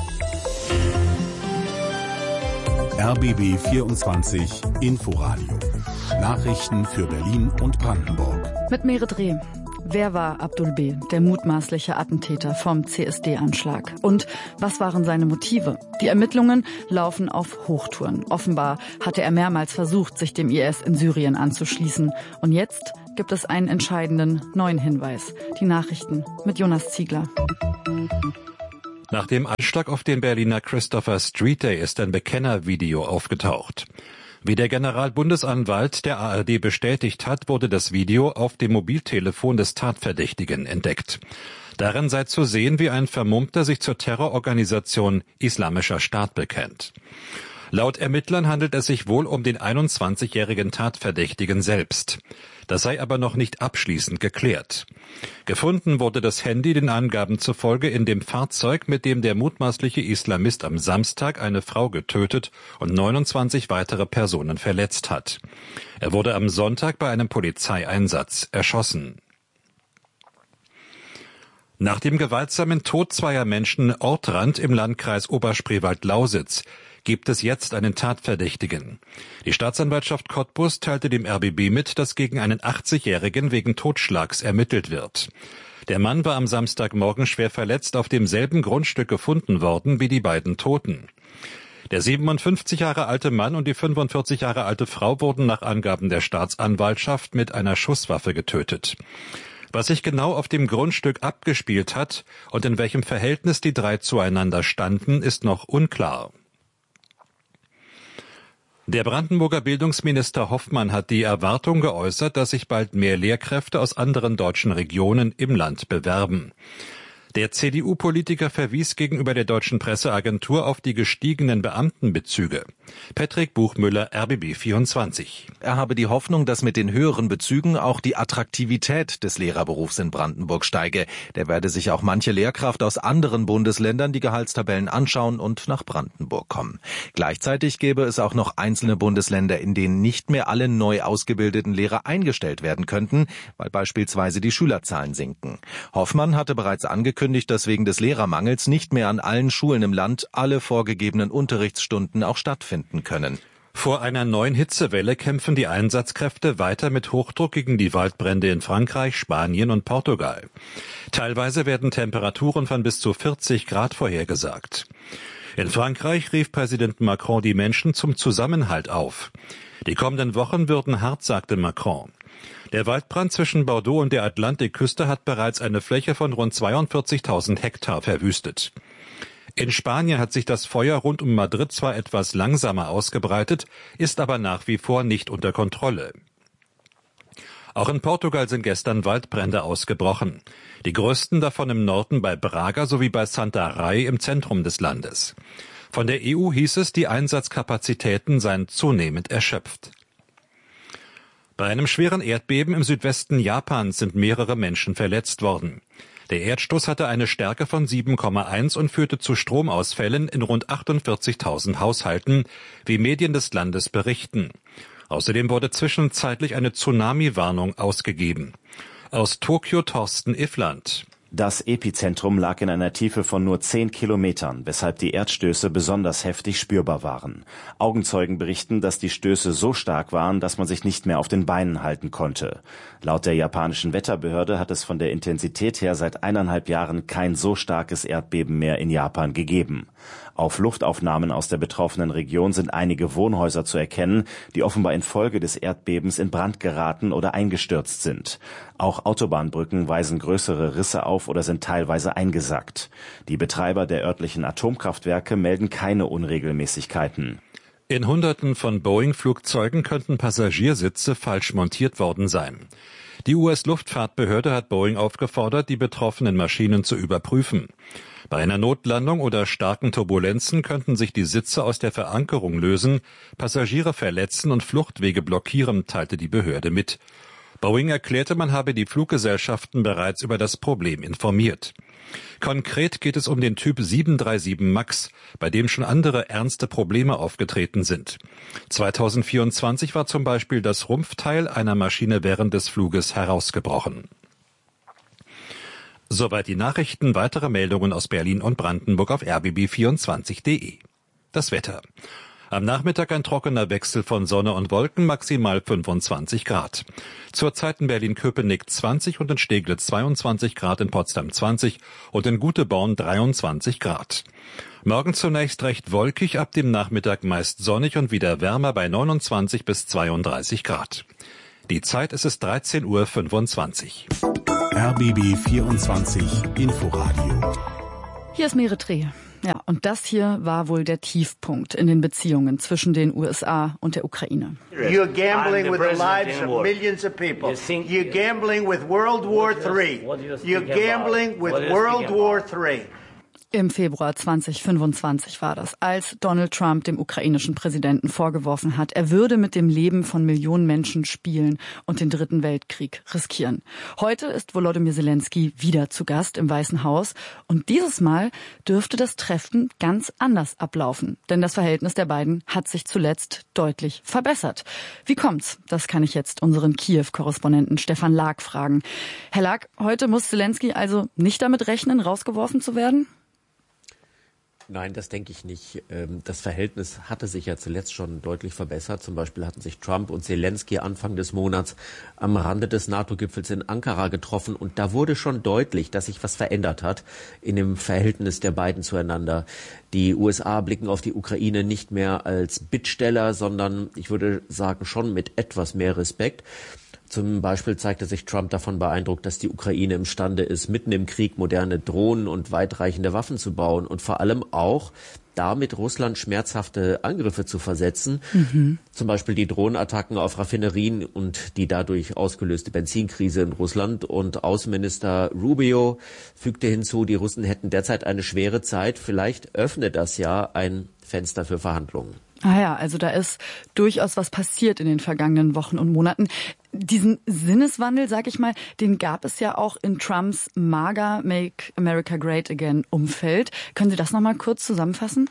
R B B vierundzwanzig Inforadio. Nachrichten für Berlin und Brandenburg. Mit Merit Reh. Wer war Abdul B., der mutmaßliche Attentäter vom C S D-Anschlag? Und was waren seine Motive? Die Ermittlungen laufen auf Hochtouren. Offenbar hatte er mehrmals versucht, sich dem I S in Syrien anzuschließen. Und jetzt gibt es einen entscheidenden neuen Hinweis. Die Nachrichten mit Jonas Ziegler. Nach dem Anschlag auf den Berliner Christopher Street Day ist ein Bekennervideo aufgetaucht. Wie der Generalbundesanwalt der A R D bestätigt hat, wurde das Video auf dem Mobiltelefon des Tatverdächtigen entdeckt. Darin sei zu sehen, wie ein Vermummter sich zur Terrororganisation Islamischer Staat bekennt. Laut Ermittlern handelt es sich wohl um den einundzwanzigjährigen Tatverdächtigen selbst. Das sei aber noch nicht abschließend geklärt. Gefunden wurde das Handy den Angaben zufolge in dem Fahrzeug, mit dem der mutmaßliche Islamist am Samstag eine Frau getötet und neunundzwanzig weitere Personen verletzt hat. Er wurde am Sonntag bei einem Polizeieinsatz erschossen. Nach dem gewaltsamen Tod zweier Menschen Ortrand im Landkreis Oberspreewald-Lausitz gibt es jetzt einen Tatverdächtigen. Die Staatsanwaltschaft Cottbus teilte dem R B B mit, dass gegen einen achtzigjährigen wegen Totschlags ermittelt wird. Der Mann war am Samstagmorgen schwer verletzt auf demselben Grundstück gefunden worden wie die beiden Toten. Der siebenundfünfzig Jahre alte Mann und die fünfundvierzig Jahre alte Frau wurden nach Angaben der Staatsanwaltschaft mit einer Schusswaffe getötet. Was sich genau auf dem Grundstück abgespielt hat und in welchem Verhältnis die drei zueinander standen, ist noch unklar. Der Brandenburger Bildungsminister Hoffmann hat die Erwartung geäußert, dass sich bald mehr Lehrkräfte aus anderen deutschen Regionen im Land bewerben. Der C D U-Politiker verwies gegenüber der deutschen Presseagentur auf die gestiegenen Beamtenbezüge. Patrick Buchmüller, R B B vierundzwanzig. Er habe die Hoffnung, dass mit den höheren Bezügen auch die Attraktivität des Lehrerberufs in Brandenburg steige. Der werde sich auch manche Lehrkraft aus anderen Bundesländern die Gehaltstabellen anschauen und nach Brandenburg kommen. Gleichzeitig gäbe es auch noch einzelne Bundesländer, in denen nicht mehr alle neu ausgebildeten Lehrer eingestellt werden könnten, weil beispielsweise die Schülerzahlen sinken. Hoffmann hatte bereits angekündigt, dass wegen des Lehrermangels nicht mehr an allen Schulen im Land alle vorgegebenen Unterrichtsstunden auch stattfinden können. Vor einer neuen Hitzewelle kämpfen die Einsatzkräfte weiter mit Hochdruck gegen die Waldbrände in Frankreich, Spanien und Portugal. Teilweise werden Temperaturen von bis zu vierzig Grad vorhergesagt. In Frankreich rief Präsident Macron die Menschen zum Zusammenhalt auf. Die kommenden Wochen würden hart, sagte Macron. Der Waldbrand zwischen Bordeaux und der Atlantikküste hat bereits eine Fläche von rund zweiundvierzigtausend Hektar verwüstet. In Spanien hat sich das Feuer rund um Madrid zwar etwas langsamer ausgebreitet, ist aber nach wie vor nicht unter Kontrolle. Auch in Portugal sind gestern Waldbrände ausgebrochen. Die größten davon im Norden bei Braga sowie bei Santarém im Zentrum des Landes. Von der E U hieß es, die Einsatzkapazitäten seien zunehmend erschöpft. Bei einem schweren Erdbeben im Südwesten Japans sind mehrere Menschen verletzt worden. Der Erdstoß hatte eine Stärke von sieben Komma eins und führte zu Stromausfällen in rund achtundvierzigtausend Haushalten, wie Medien des Landes berichten. Außerdem wurde zwischenzeitlich eine Tsunami-Warnung ausgegeben. Aus Tokio Thorsten Iffland. Das Epizentrum lag in einer Tiefe von nur zehn Kilometern, weshalb die Erdstöße besonders heftig spürbar waren. Augenzeugen berichten, dass die Stöße so stark waren, dass man sich nicht mehr auf den Beinen halten konnte. Laut der japanischen Wetterbehörde hat es von der Intensität her seit eineinhalb Jahren kein so starkes Erdbeben mehr in Japan gegeben. Auf Luftaufnahmen aus der betroffenen Region sind einige Wohnhäuser zu erkennen, die offenbar infolge des Erdbebens in Brand geraten oder eingestürzt sind. Auch Autobahnbrücken weisen größere Risse auf oder sind teilweise eingesackt. Die Betreiber der örtlichen Atomkraftwerke melden keine Unregelmäßigkeiten. In Hunderten von Boeing-Flugzeugen könnten Passagiersitze falsch montiert worden sein. Die U S-Luftfahrtbehörde hat Boeing aufgefordert, die betroffenen Maschinen zu überprüfen. Bei einer Notlandung oder starken Turbulenzen könnten sich die Sitze aus der Verankerung lösen, Passagiere verletzen und Fluchtwege blockieren, teilte die Behörde mit. Boeing erklärte, man habe die Fluggesellschaften bereits über das Problem informiert. Konkret geht es um den Typ sieben drei sieben Max, bei dem schon andere ernste Probleme aufgetreten sind. zweitausendvierundzwanzig war zum Beispiel das Rumpfteil einer Maschine während des Fluges herausgebrochen. Soweit die Nachrichten. Weitere Meldungen aus Berlin und Brandenburg auf r b b vierundzwanzig punkt de. Das Wetter. Am Nachmittag ein trockener Wechsel von Sonne und Wolken, maximal fünfundzwanzig Grad. Zurzeit in Berlin-Köpenick zwanzig und in Steglitz zweiundzwanzig Grad, in Potsdam zwanzig und in Guteborn dreiundzwanzig Grad. Morgen zunächst recht wolkig, ab dem Nachmittag meist sonnig und wieder wärmer bei neunundzwanzig bis zweiunddreißig Grad. Die Zeit ist es dreizehn Uhr fünfundzwanzig. R B B vierundzwanzig Inforadio. Hier ist Meretre. Ja, und das hier war wohl der Tiefpunkt in den Beziehungen zwischen den U S A und der Ukraine. You're gambling with the lives of millions of people. You're gambling with World War Three. You're gambling with World War Three. Im Februar zweitausendfünfundzwanzig war das, als Donald Trump dem ukrainischen Präsidenten vorgeworfen hat, er würde mit dem Leben von Millionen Menschen spielen und den Dritten Weltkrieg riskieren. Heute ist Volodymyr Zelensky wieder zu Gast im Weißen Haus und dieses Mal dürfte das Treffen ganz anders ablaufen, denn das Verhältnis der beiden hat sich zuletzt deutlich verbessert. Wie kommt's? Das kann ich jetzt unseren Kiew-Korrespondenten Stefan Lag fragen. Herr Lag, heute muss Zelensky also nicht damit rechnen, rausgeworfen zu werden? Nein, das denke ich nicht. Das Verhältnis hatte sich ja zuletzt schon deutlich verbessert. Zum Beispiel hatten sich Trump und Zelensky Anfang des Monats am Rande des NATO-Gipfels in Ankara getroffen. Und da wurde schon deutlich, dass sich was verändert hat in dem Verhältnis der beiden zueinander. Die U S A blicken auf die Ukraine nicht mehr als Bittsteller, sondern ich würde sagen schon mit etwas mehr Respekt. Zum Beispiel zeigte sich Trump davon beeindruckt, dass die Ukraine imstande ist, mitten im Krieg moderne Drohnen und weitreichende Waffen zu bauen und vor allem auch damit Russland schmerzhafte Angriffe zu versetzen. Mhm. Zum Beispiel die Drohnenattacken auf Raffinerien und die dadurch ausgelöste Benzinkrise in Russland. Und Außenminister Rubio fügte hinzu, die Russen hätten derzeit eine schwere Zeit. Vielleicht öffne das ja ein Fenster für Verhandlungen. Ah ja, also da ist durchaus was passiert in den vergangenen Wochen und Monaten. Diesen Sinneswandel, sag ich mal, den gab es ja auch in Trumps MAGA, Make America Great Again Umfeld. Können Sie das nochmal kurz zusammenfassen?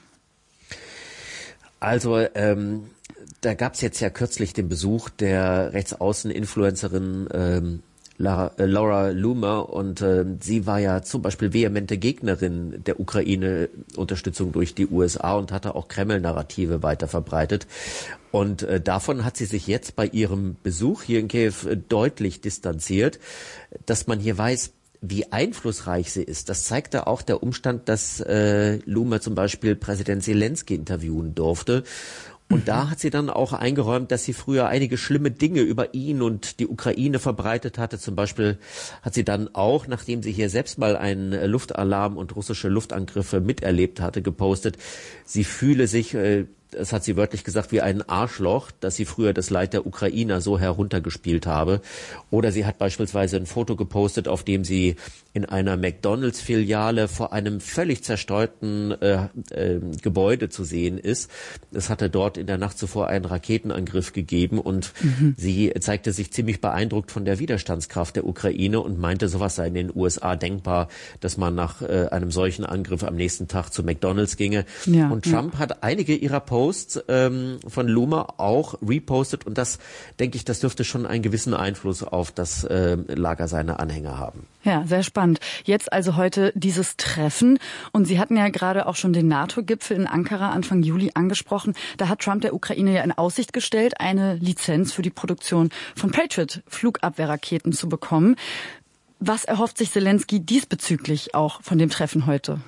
Also ähm, da gab es jetzt ja kürzlich den Besuch der Rechtsaußen-Influencerin ähm, Laura, äh, Laura Loomer und äh, sie war ja zum Beispiel vehemente Gegnerin der Ukraine-Unterstützung durch die U S A und hatte auch Kreml-Narrative weiter verbreitet. Und äh, davon hat sie sich jetzt bei ihrem Besuch hier in Kiew äh, deutlich distanziert, dass man hier weiß, wie einflussreich sie ist. Das zeigte auch der Umstand, dass äh, Loomer zum Beispiel Präsident Zelensky interviewen durfte. Und da hat sie dann auch eingeräumt, dass sie früher einige schlimme Dinge über ihn und die Ukraine verbreitet hatte. Zum Beispiel hat sie dann auch, nachdem sie hier selbst mal einen Luftalarm und russische Luftangriffe miterlebt hatte, gepostet, sie fühle sich, äh, das hat sie wörtlich gesagt, wie ein Arschloch, dass sie früher das Leid der Ukrainer so heruntergespielt habe. Oder sie hat beispielsweise ein Foto gepostet, auf dem sie in einer McDonalds-Filiale vor einem völlig zerstörten äh, äh, Gebäude zu sehen ist. Es hatte dort in der Nacht zuvor einen Raketenangriff gegeben und mhm. sie zeigte sich ziemlich beeindruckt von der Widerstandskraft der Ukraine und meinte, sowas sei in den U S A denkbar, dass man nach äh, einem solchen Angriff am nächsten Tag zu McDonalds ginge. Ja, und Trump ja. hat einige ihrer Posts ähm, von Loomer auch repostet und das, denke ich, das dürfte schon einen gewissen Einfluss auf das äh, Lager seiner Anhänger haben. Ja, sehr spannend. Jetzt also heute dieses Treffen. Und Sie hatten ja gerade auch schon den NATO-Gipfel in Ankara Anfang Juli angesprochen. Da hat Trump der Ukraine ja in Aussicht gestellt, eine Lizenz für die Produktion von Patriot-Flugabwehrraketen zu bekommen. Was erhofft sich Zelensky diesbezüglich auch von dem Treffen heute?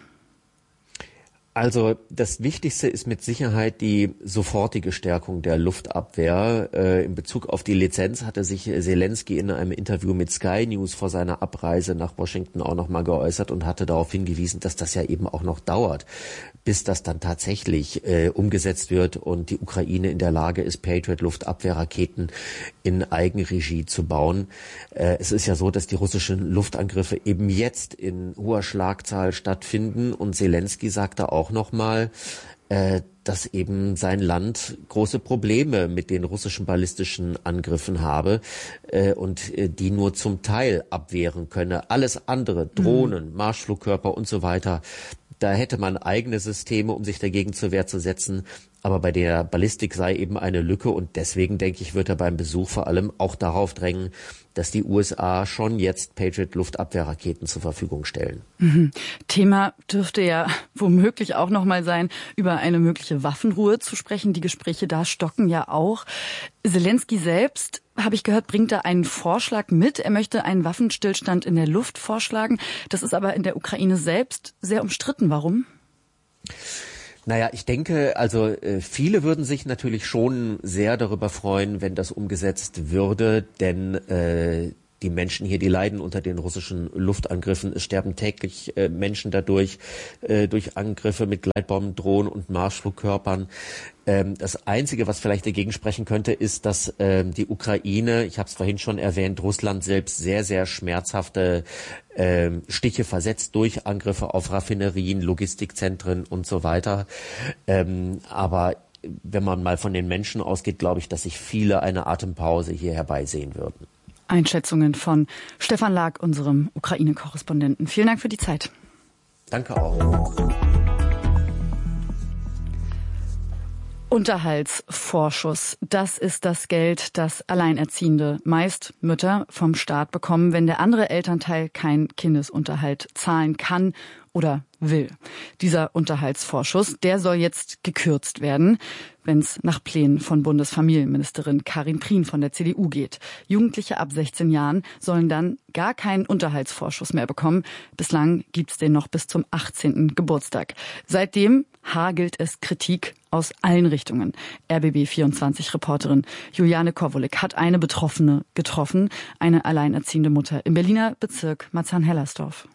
Also das Wichtigste ist mit Sicherheit die sofortige Stärkung der Luftabwehr. Äh, in Bezug auf die Lizenz hatte sich Zelensky in einem Interview mit Sky News vor seiner Abreise nach Washington auch noch mal geäußert und hatte darauf hingewiesen, dass das ja eben auch noch dauert, bis das dann tatsächlich äh, umgesetzt wird und die Ukraine in der Lage ist, Patriot-Luftabwehrraketen in Eigenregie zu bauen. Äh, es ist ja so, dass die russischen Luftangriffe eben jetzt in hoher Schlagzahl stattfinden und Zelensky sagte auch nochmal, äh, dass eben sein Land große Probleme mit den russischen ballistischen Angriffen habe äh, und äh, die nur zum Teil abwehren könne. Alles andere, Drohnen, mhm. Marschflugkörper und so weiter, da hätte man eigene Systeme, um sich dagegen zur Wehr zu setzen. Aber bei der Ballistik sei eben eine Lücke und deswegen, denke ich, wird er beim Besuch vor allem auch darauf drängen, dass die U S A schon jetzt Patriot-Luftabwehrraketen zur Verfügung stellen. Mhm. Thema dürfte ja womöglich auch nochmal sein, über eine mögliche Waffenruhe zu sprechen. Die Gespräche da stocken ja auch. Selenskyj selbst, habe ich gehört, bringt da einen Vorschlag mit. Er möchte einen Waffenstillstand in der Luft vorschlagen. Das ist aber in der Ukraine selbst sehr umstritten. Warum? Naja, ich denke, also äh, viele würden sich natürlich schon sehr darüber freuen, wenn das umgesetzt würde, denn äh, die Menschen hier, die leiden unter den russischen Luftangriffen. Es sterben täglich äh, Menschen dadurch, äh, durch Angriffe mit Gleitbomben, Drohnen und Marschflugkörpern. Ähm, das Einzige, was vielleicht dagegen sprechen könnte, ist, dass ähm, die Ukraine, ich habe es vorhin schon erwähnt, Russland selbst sehr, sehr schmerzhafte ähm, Stiche versetzt durch Angriffe auf Raffinerien, Logistikzentren und so weiter. Ähm, aber wenn man mal von den Menschen ausgeht, glaube ich, dass sich viele eine Atempause hier herbeisehen würden. Einschätzungen von Stefan Lag, unserem Ukraine-Korrespondenten. Vielen Dank für die Zeit. Danke auch. Unterhaltsvorschuss. Das ist das Geld, das Alleinerziehende, meist Mütter, vom Staat bekommen, wenn der andere Elternteil keinen Kindesunterhalt zahlen kann oder will. Dieser Unterhaltsvorschuss, der soll jetzt gekürzt werden, wenn es nach Plänen von Bundesfamilienministerin Karin Prien von der C D U geht. Jugendliche ab sechzehn Jahren sollen dann gar keinen Unterhaltsvorschuss mehr bekommen. Bislang gibt's den noch bis zum achtzehnten Geburtstag. Seitdem hagelt es Kritik aus allen Richtungen. R B B vierundzwanzig-Reporterin Juliane Kowolik hat eine Betroffene getroffen, eine alleinerziehende Mutter im Berliner Bezirk Marzahn-Hellersdorf.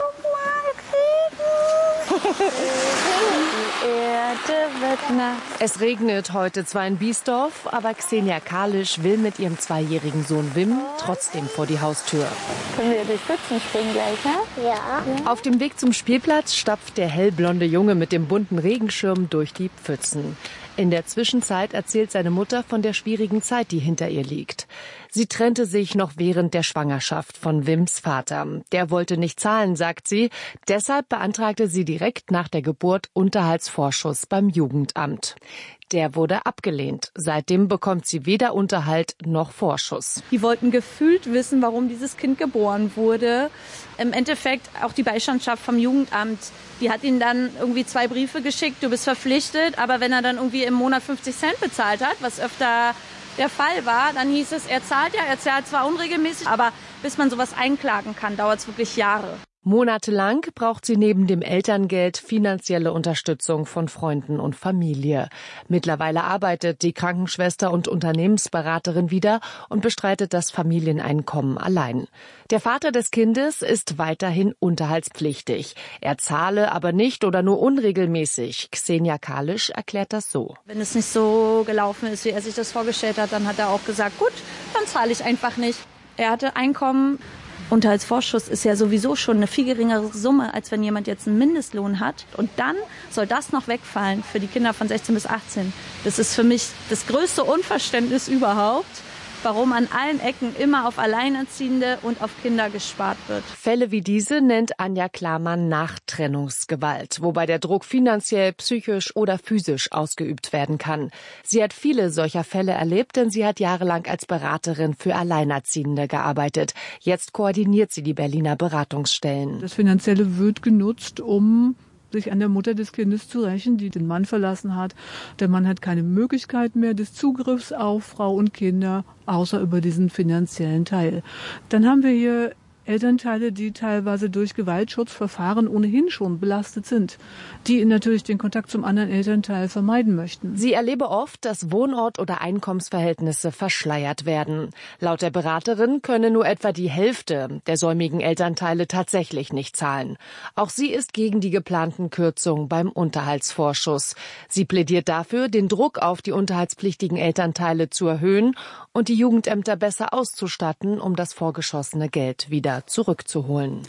Die Erde wird nass. Es regnet heute zwar in Biesdorf, aber Xenia Kalisch will mit ihrem zweijährigen Sohn Wim trotzdem vor die Haustür. Können wir durch Pfützen springen gleich, ne? Ja. ja. Auf dem Weg zum Spielplatz stapft der hellblonde Junge mit dem bunten Regenschirm durch die Pfützen. In der Zwischenzeit erzählt seine Mutter von der schwierigen Zeit, die hinter ihr liegt. Sie trennte sich noch während der Schwangerschaft von Wims Vater. Der wollte nicht zahlen, sagt sie. Deshalb beantragte sie direkt nach der Geburt Unterhaltsvorschuss beim Jugendamt. Der wurde abgelehnt. Seitdem bekommt sie weder Unterhalt noch Vorschuss. Die wollten gefühlt wissen, warum dieses Kind geboren wurde. Im Endeffekt auch die Beistandschaft vom Jugendamt. Die hat ihnen dann irgendwie zwei Briefe geschickt, du bist verpflichtet. Aber wenn er dann irgendwie im Monat fünfzig Cent bezahlt hat, was öfter der Fall war, dann hieß es, er zahlt ja, er zahlt zwar unregelmäßig, aber bis man sowas einklagen kann, dauert es wirklich Jahre. Monatelang braucht sie neben dem Elterngeld finanzielle Unterstützung von Freunden und Familie. Mittlerweile arbeitet die Krankenschwester und Unternehmensberaterin wieder und bestreitet das Familieneinkommen allein. Der Vater des Kindes ist weiterhin unterhaltspflichtig. Er zahle aber nicht oder nur unregelmäßig. Xenia Kalisch erklärt das so. Wenn es nicht so gelaufen ist, wie er sich das vorgestellt hat, dann hat er auch gesagt, gut, dann zahle ich einfach nicht. Er hatte Einkommen. Unterhaltsvorschuss ist ja sowieso schon eine viel geringere Summe, als wenn jemand jetzt einen Mindestlohn hat. Und dann soll das noch wegfallen für die Kinder von sechzehn bis achtzehn. Das ist für mich das größte Unverständnis überhaupt, warum an allen Ecken immer auf Alleinerziehende und auf Kinder gespart wird. Fälle wie diese nennt Anja Klarmann Nachtrennungsgewalt, wobei der Druck finanziell, psychisch oder physisch ausgeübt werden kann. Sie hat viele solcher Fälle erlebt, denn sie hat jahrelang als Beraterin für Alleinerziehende gearbeitet. Jetzt koordiniert sie die Berliner Beratungsstellen. Das Finanzielle wird genutzt, um sich an der Mutter des Kindes zu rächen, die den Mann verlassen hat. Der Mann hat keine Möglichkeit mehr des Zugriffs auf Frau und Kinder, außer über diesen finanziellen Teil. Dann haben wir hier Elternteile, die teilweise durch Gewaltschutzverfahren ohnehin schon belastet sind, die natürlich den Kontakt zum anderen Elternteil vermeiden möchten. Sie erlebe oft, dass Wohnort- oder Einkommensverhältnisse verschleiert werden. Laut der Beraterin könne nur etwa die Hälfte der säumigen Elternteile tatsächlich nicht zahlen. Auch sie ist gegen die geplanten Kürzungen beim Unterhaltsvorschuss. Sie plädiert dafür, den Druck auf die unterhaltspflichtigen Elternteile zu erhöhen und die Jugendämter besser auszustatten, um das vorgeschossene Geld wieder zurückzuholen.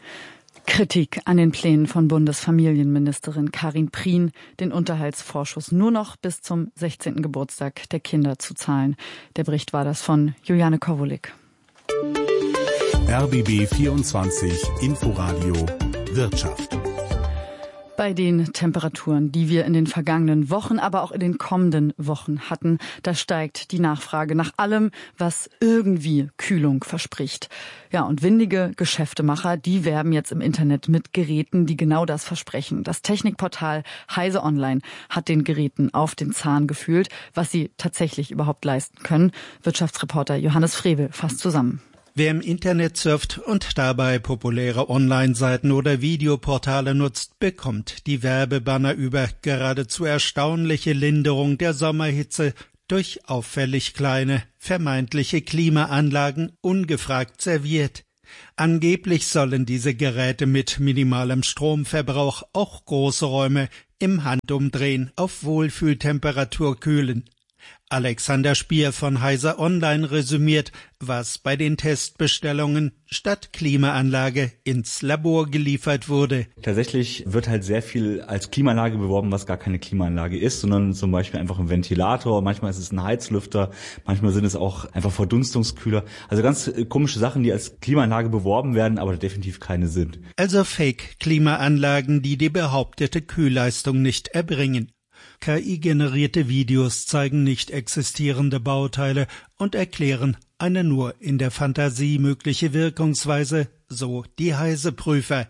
Kritik an den Plänen von Bundesfamilienministerin Karin Prien, den Unterhaltsvorschuss nur noch bis zum sechzehnten Geburtstag der Kinder zu zahlen. Der Bericht war das von Juliane Kowolik. R B B vierundzwanzig Inforadio Wirtschaft. Bei den Temperaturen, die wir in den vergangenen Wochen, aber auch in den kommenden Wochen hatten, da steigt die Nachfrage nach allem, was irgendwie Kühlung verspricht. Ja, und windige Geschäftemacher, die werben jetzt im Internet mit Geräten, die genau das versprechen. Das Technikportal Heise Online hat den Geräten auf den Zahn gefühlt, was sie tatsächlich überhaupt leisten können. Wirtschaftsreporter Johannes Frevel fasst zusammen. Wer im Internet surft und dabei populäre Online-Seiten oder Videoportale nutzt, bekommt die Werbebanner über geradezu erstaunliche Linderung der Sommerhitze durch auffällig kleine, vermeintliche Klimaanlagen ungefragt serviert. Angeblich sollen diese Geräte mit minimalem Stromverbrauch auch große Räume im Handumdrehen auf Wohlfühltemperatur kühlen. Alexander Spier von Heise Online resümiert, was bei den Testbestellungen statt Klimaanlage ins Labor geliefert wurde. Tatsächlich wird halt sehr viel als Klimaanlage beworben, was gar keine Klimaanlage ist, sondern zum Beispiel einfach ein Ventilator, manchmal ist es ein Heizlüfter, manchmal sind es auch einfach Verdunstungskühler. Also ganz komische Sachen, die als Klimaanlage beworben werden, aber definitiv keine sind. Also Fake-Klimaanlagen, die die behauptete Kühlleistung nicht erbringen. K I-generierte Videos zeigen nicht existierende Bauteile und erklären eine nur in der Fantasie mögliche Wirkungsweise, so die Heise-Prüfer.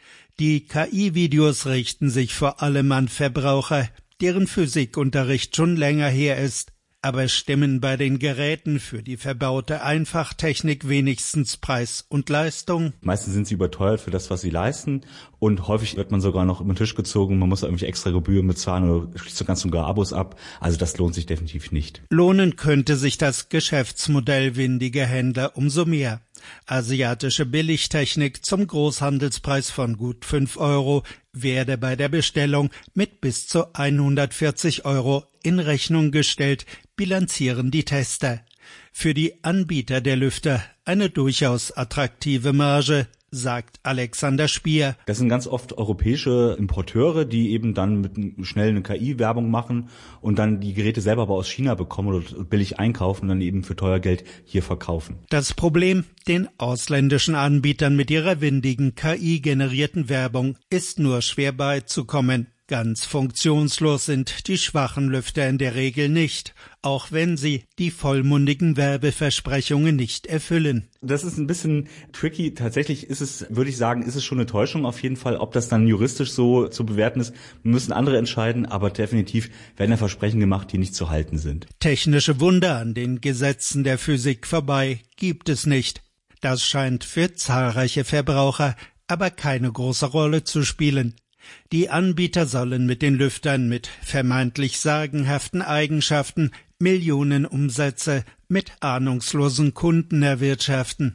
Die K I-Videos richten sich vor allem an Verbraucher, deren Physikunterricht schon länger her ist, aber stimmen bei den Geräten für die verbaute Einfachtechnik wenigstens Preis und Leistung. Meistens sind sie überteuert für das, was sie leisten, und häufig wird man sogar noch über den Tisch gezogen, man muss da irgendwelche extra Gebühren bezahlen oder schließt so ganz und gar Abos ab. Also das lohnt sich definitiv nicht. Lohnen könnte sich das Geschäftsmodell windiger Händler umso mehr. Asiatische Billigtechnik zum Großhandelspreis von gut fünf Euro werde bei der Bestellung mit bis zu hundertvierzig Euro in Rechnung gestellt, bilanzieren die Tester. Für die Anbieter der Lüfter eine durchaus attraktive Marge, sagt Alexander Spier. Das sind ganz oft europäische Importeure, die eben dann mit schnell eine K I-Werbung machen und dann die Geräte selber aber aus China bekommen oder billig einkaufen und dann eben für teuer Geld hier verkaufen. Das Problem, den ausländischen Anbietern mit ihrer windigen K I-generierten Werbung ist nur schwer beizukommen. Ganz funktionslos sind die schwachen Lüfter in der Regel nicht, auch wenn sie die vollmundigen Werbeversprechungen nicht erfüllen. Das ist ein bisschen tricky. Tatsächlich ist es, würde ich sagen, ist es schon eine Täuschung auf jeden Fall. Ob das dann juristisch so zu bewerten ist, müssen andere entscheiden, aber definitiv werden da Versprechen gemacht, die nicht zu halten sind. Technische Wunder an den Gesetzen der Physik vorbei gibt es nicht. Das scheint für zahlreiche Verbraucher aber keine große Rolle zu spielen. Die Anbieter sollen mit den Lüftern mit vermeintlich sagenhaften Eigenschaften Millionenumsätze mit ahnungslosen Kunden erwirtschaften.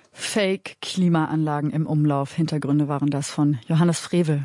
Fake-Klimaanlagen im Umlauf. Hintergründe waren das von Johannes Frevel.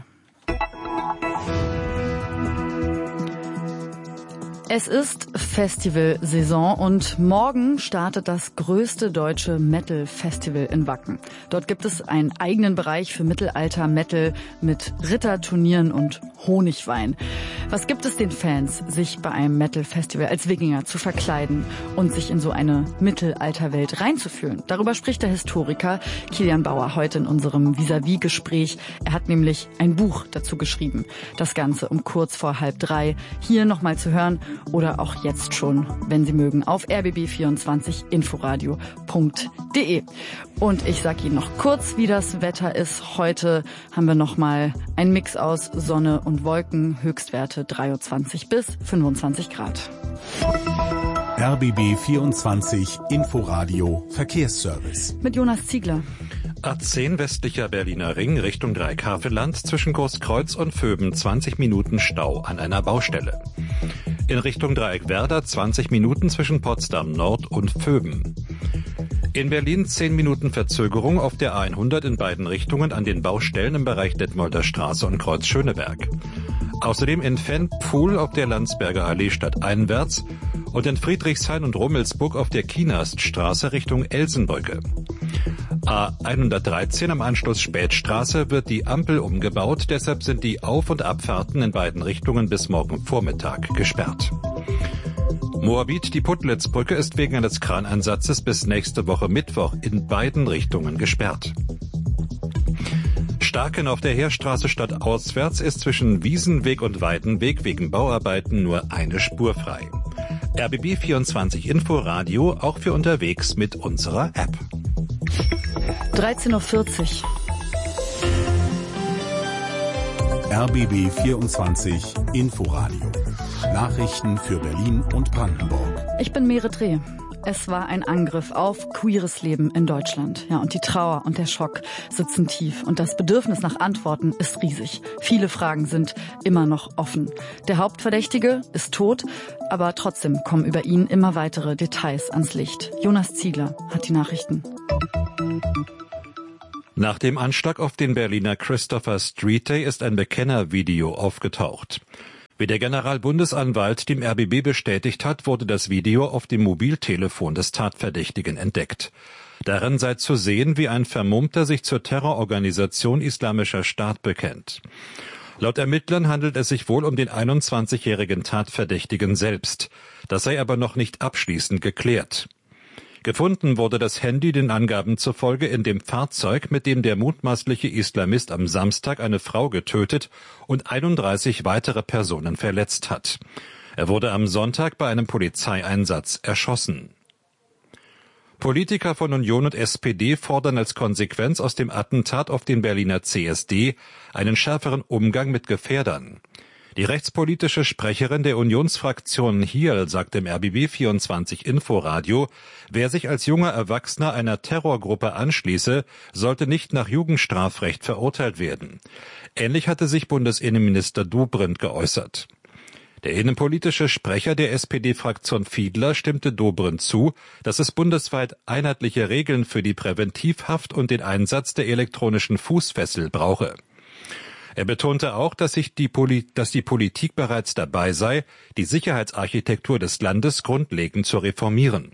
Es ist Festivalsaison und morgen startet das größte deutsche Metal-Festival in Wacken. Dort gibt es einen eigenen Bereich für Mittelalter-Metal mit Ritterturnieren und Honigwein. Was gibt es den Fans, sich bei einem Metal-Festival als Wikinger zu verkleiden und sich in so eine Mittelalterwelt reinzufühlen? Darüber spricht der Historiker Kilian Bauer heute in unserem Vis-à-vis-Gespräch. Er hat nämlich ein Buch dazu geschrieben. Das Ganze um kurz vor halb drei hier nochmal zu hören. Oder auch jetzt schon, wenn Sie mögen, auf r b b vierundzwanzig inforadio punkt d e. Und ich sage Ihnen noch kurz, wie das Wetter ist. Heute haben wir nochmal einen Mix aus Sonne und Wolken, Höchstwerte dreiundzwanzig bis fünfundzwanzig Grad. R B B vierundzwanzig Inforadio Verkehrsservice. Mit Jonas Ziegler. A zehn westlicher Berliner Ring Richtung Dreieckhavelland zwischen Großkreuz und Vöben zwanzig Minuten Stau an einer Baustelle. In Richtung Dreieckwerder zwanzig Minuten zwischen Potsdam Nord und Vöben. In Berlin zehn Minuten Verzögerung auf der A hundert in beiden Richtungen an den Baustellen im Bereich Detmolder Straße und Kreuz Schöneberg. Außerdem in Fenpfuhl auf der Landsberger Allee stadteinwärts und in Friedrichshain und Rummelsburg auf der Kienaststraße Richtung Elsenbrücke. A hundertdreizehn am Anschluss Spätstraße wird die Ampel umgebaut, deshalb sind die Auf- und Abfahrten in beiden Richtungen bis morgen Vormittag gesperrt. Moabit, die Puttlitzbrücke ist wegen eines Kraneinsatzes bis nächste Woche Mittwoch in beiden Richtungen gesperrt. Starken auf der Heerstraße stadtauswärts ist zwischen Wiesenweg und Weidenweg wegen Bauarbeiten nur eine Spur frei. R B B vierundzwanzig Inforadio auch für unterwegs mit unserer App. dreizehn Uhr vierzig. R B B vierundzwanzig Inforadio. Nachrichten für Berlin und Brandenburg. Ich bin Mere Dreh. Es war ein Angriff auf queeres Leben in Deutschland. Ja, und die Trauer und der Schock sitzen tief. Und das Bedürfnis nach Antworten ist riesig. Viele Fragen sind immer noch offen. Der Hauptverdächtige ist tot, aber trotzdem kommen über ihn immer weitere Details ans Licht. Jonas Ziegler hat die Nachrichten. Nach dem Anschlag auf den Berliner Christopher Street Day ist ein Bekennervideo aufgetaucht. Wie der Generalbundesanwalt dem R B B bestätigt hat, wurde das Video auf dem Mobiltelefon des Tatverdächtigen entdeckt. Darin sei zu sehen, wie ein Vermummter sich zur Terrororganisation Islamischer Staat bekennt. Laut Ermittlern handelt es sich wohl um den einundzwanzigjährigen Tatverdächtigen selbst. Das sei aber noch nicht abschließend geklärt. Gefunden wurde das Handy den Angaben zufolge in dem Fahrzeug, mit dem der mutmaßliche Islamist am Samstag eine Frau getötet und einunddreißig weitere Personen verletzt hat. Er wurde am Sonntag bei einem Polizeieinsatz erschossen. Politiker von Union und S P D fordern als Konsequenz aus dem Attentat auf den Berliner C S D einen schärferen Umgang mit Gefährdern. Die rechtspolitische Sprecherin der Unionsfraktion Hiel sagt im R B B vierundzwanzig Inforadio, wer sich als junger Erwachsener einer Terrorgruppe anschließe, sollte nicht nach Jugendstrafrecht verurteilt werden. Ähnlich hatte sich Bundesinnenminister Dobrindt geäußert. Der innenpolitische Sprecher der S P D-Fraktion Fiedler stimmte Dobrindt zu, dass es bundesweit einheitliche Regeln für die Präventivhaft und den Einsatz der elektronischen Fußfessel brauche. Er betonte auch, dass sich die, Poli- dass die Politik bereits dabei sei, die Sicherheitsarchitektur des Landes grundlegend zu reformieren.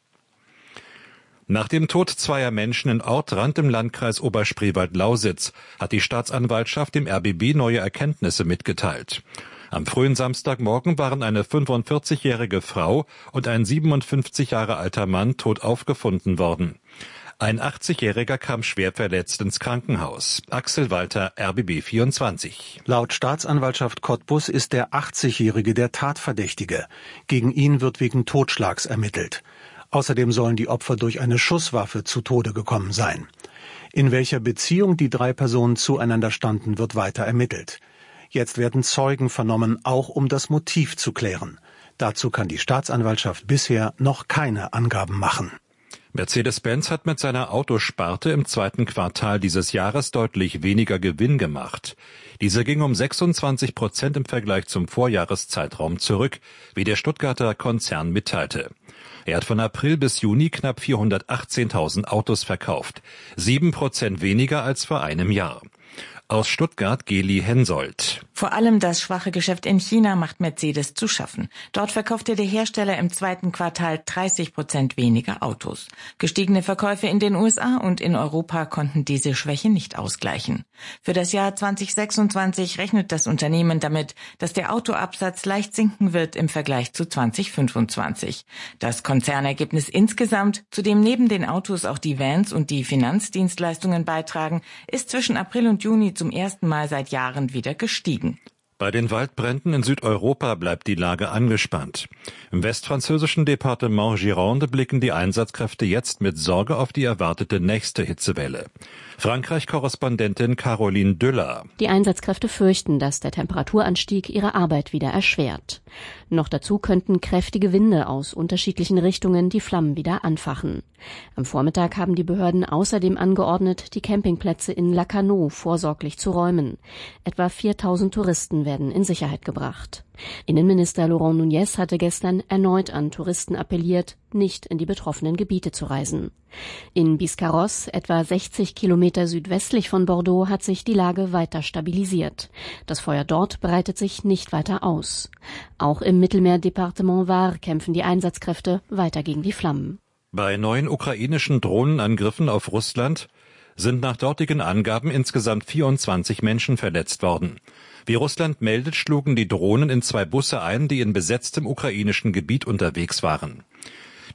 Nach dem Tod zweier Menschen in Ortrand im Landkreis Oberspreewald-Lausitz hat die Staatsanwaltschaft dem R B B neue Erkenntnisse mitgeteilt. Am frühen Samstagmorgen waren eine fünfundvierzigjährige Frau und ein siebenundfünfzig Jahre alter Mann tot aufgefunden worden. Ein achtzigjähriger kam schwer verletzt ins Krankenhaus. Axel Walter, R B B vierundzwanzig. Laut Staatsanwaltschaft Cottbus ist der achtzigjährige der Tatverdächtige. Gegen ihn wird wegen Totschlags ermittelt. Außerdem sollen die Opfer durch eine Schusswaffe zu Tode gekommen sein. In welcher Beziehung die drei Personen zueinander standen, wird weiter ermittelt. Jetzt werden Zeugen vernommen, auch um das Motiv zu klären. Dazu kann die Staatsanwaltschaft bisher noch keine Angaben machen. Mercedes-Benz hat mit seiner Autosparte im zweiten Quartal dieses Jahres deutlich weniger Gewinn gemacht. Dieser ging um sechsundzwanzig Prozent im Vergleich zum Vorjahreszeitraum zurück, wie der Stuttgarter Konzern mitteilte. Er hat von April bis Juni knapp vierhundertachtzehntausend Autos verkauft, sieben Prozent weniger als vor einem Jahr. Aus Stuttgart Geli Hensoldt. Vor allem das schwache Geschäft in China macht Mercedes zu schaffen. Dort verkaufte der Hersteller im zweiten Quartal dreißig Prozent weniger Autos. Gestiegene Verkäufe in den U S A und in Europa konnten diese Schwäche nicht ausgleichen. Für das Jahr zweitausendsechsundzwanzig rechnet das Unternehmen damit, dass der Autoabsatz leicht sinken wird im Vergleich zu zweitausendfünfundzwanzig. Das Konzernergebnis insgesamt, zu dem neben den Autos auch die Vans und die Finanzdienstleistungen beitragen, ist zwischen April und Juni zum ersten Mal seit Jahren wieder gestiegen. Bei den Waldbränden in Südeuropa bleibt die Lage angespannt. Im westfranzösischen Departement Gironde blicken die Einsatzkräfte jetzt mit Sorge auf die erwartete nächste Hitzewelle. Frankreich-Korrespondentin Caroline Düller. Die Einsatzkräfte fürchten, dass der Temperaturanstieg ihre Arbeit wieder erschwert. Noch dazu könnten kräftige Winde aus unterschiedlichen Richtungen die Flammen wieder anfachen. Am Vormittag haben die Behörden außerdem angeordnet, die Campingplätze in Lacanau vorsorglich zu räumen. Etwa viertausend Touristen werden in Sicherheit gebracht. Innenminister Laurent Nunez hatte gestern erneut an Touristen appelliert, nicht in die betroffenen Gebiete zu reisen. In Biscarrosse, etwa sechzig Kilometer südwestlich von Bordeaux, hat sich die Lage weiter stabilisiert. Das Feuer dort breitet sich nicht weiter aus. Auch im Mittelmeerdepartement Var kämpfen die Einsatzkräfte weiter gegen die Flammen. Bei neuen ukrainischen Drohnenangriffen auf Russland sind nach dortigen Angaben insgesamt vierundzwanzig Menschen verletzt worden. Wie Russland meldet, schlugen die Drohnen in zwei Busse ein, die in besetztem ukrainischen Gebiet unterwegs waren.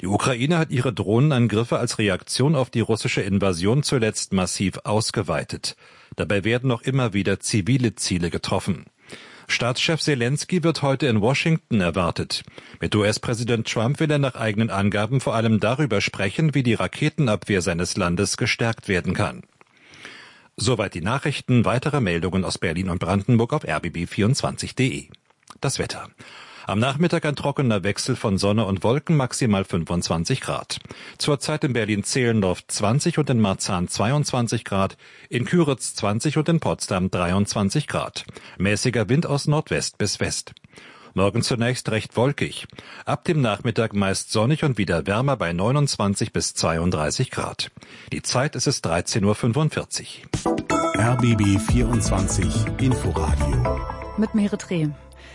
Die Ukraine hat ihre Drohnenangriffe als Reaktion auf die russische Invasion zuletzt massiv ausgeweitet. Dabei werden noch immer wieder zivile Ziele getroffen. Staatschef Zelensky wird heute in Washington erwartet. Mit U S-Präsident Trump will er nach eigenen Angaben vor allem darüber sprechen, wie die Raketenabwehr seines Landes gestärkt werden kann. Soweit die Nachrichten. Weitere Meldungen aus Berlin und Brandenburg auf r b b vierundzwanzig punkt d e. Das Wetter. Am Nachmittag ein trockener Wechsel von Sonne und Wolken, maximal fünfundzwanzig Grad. Zurzeit in Berlin-Zehlendorf zwanzig und in Marzahn zweiundzwanzig Grad, in Küritz zwanzig und in Potsdam dreiundzwanzig Grad. Mäßiger Wind aus Nordwest bis West. Morgen zunächst recht wolkig. Ab dem Nachmittag meist sonnig und wieder wärmer bei neunundzwanzig bis zweiunddreißig Grad. Die Zeit ist es dreizehn Uhr fünfundvierzig. R B B vierundzwanzig Inforadio. Mit Merit Reh.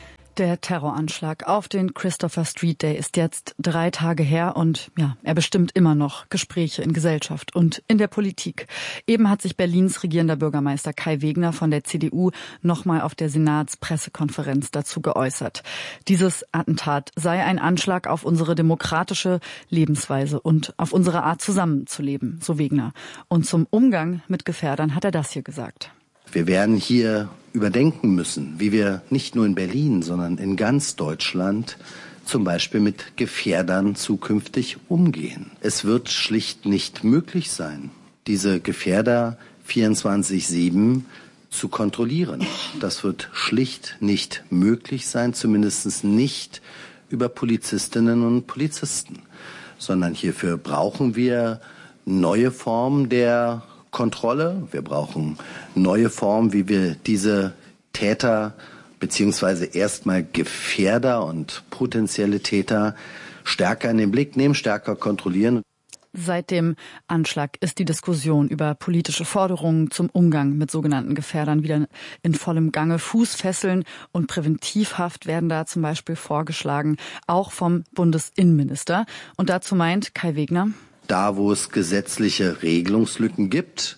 Der Terroranschlag auf den Christopher Street Day ist jetzt drei Tage her und ja, er bestimmt immer noch Gespräche in Gesellschaft und in der Politik. Eben hat sich Berlins regierender Bürgermeister Kai Wegner von der C D U nochmal auf der Senatspressekonferenz dazu geäußert. Dieses Attentat sei ein Anschlag auf unsere demokratische Lebensweise und auf unsere Art zusammenzuleben, so Wegner. Und zum Umgang mit Gefährdern hat er das hier gesagt. Wir werden hier überdenken müssen, wie wir nicht nur in Berlin, sondern in ganz Deutschland zum Beispiel mit Gefährdern zukünftig umgehen. Es wird schlicht nicht möglich sein, diese Gefährder vierundzwanzig sieben zu kontrollieren. Das wird schlicht nicht möglich sein, zumindest nicht über Polizistinnen und Polizisten, sondern hierfür brauchen wir neue Formen der Kontrolle. Wir brauchen neue Formen, wie wir diese Täter beziehungsweise erstmal Gefährder und potenzielle Täter stärker in den Blick nehmen, stärker kontrollieren. Seit dem Anschlag ist die Diskussion über politische Forderungen zum Umgang mit sogenannten Gefährdern wieder in vollem Gange. Fußfesseln und Präventivhaft werden da zum Beispiel vorgeschlagen, auch vom Bundesinnenminister. Und dazu meint Kai Wegner: Da, wo es gesetzliche Regelungslücken gibt,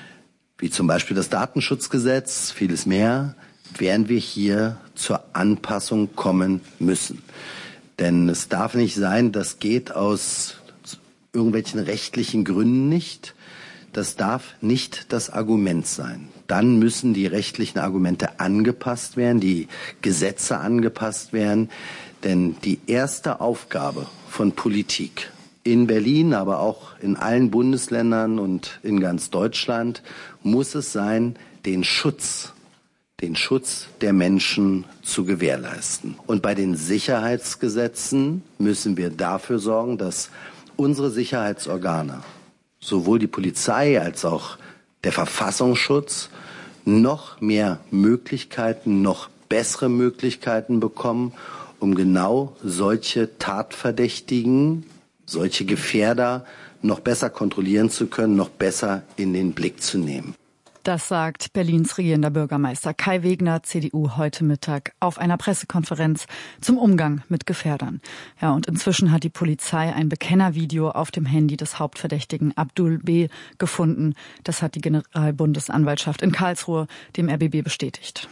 wie zum Beispiel das Datenschutzgesetz, vieles mehr, werden wir hier zur Anpassung kommen müssen. Denn es darf nicht sein, das geht aus irgendwelchen rechtlichen Gründen nicht. Das darf nicht das Argument sein. Dann müssen die rechtlichen Argumente angepasst werden, die Gesetze angepasst werden. Denn die erste Aufgabe von Politik in Berlin, aber auch in allen Bundesländern und in ganz Deutschland muss es sein, den Schutz, den Schutz der Menschen zu gewährleisten. Und bei den Sicherheitsgesetzen müssen wir dafür sorgen, dass unsere Sicherheitsorgane, sowohl die Polizei als auch der Verfassungsschutz, noch mehr Möglichkeiten, noch bessere Möglichkeiten bekommen, um genau solche Tatverdächtigen, solche Gefährder noch besser kontrollieren zu können, noch besser in den Blick zu nehmen. Das sagt Berlins regierender Bürgermeister Kai Wegner, C D U, heute Mittag auf einer Pressekonferenz zum Umgang mit Gefährdern. Ja, und inzwischen hat die Polizei ein Bekennervideo auf dem Handy des Hauptverdächtigen Abdul B. gefunden. Das hat die Generalbundesanwaltschaft in Karlsruhe dem R B B bestätigt.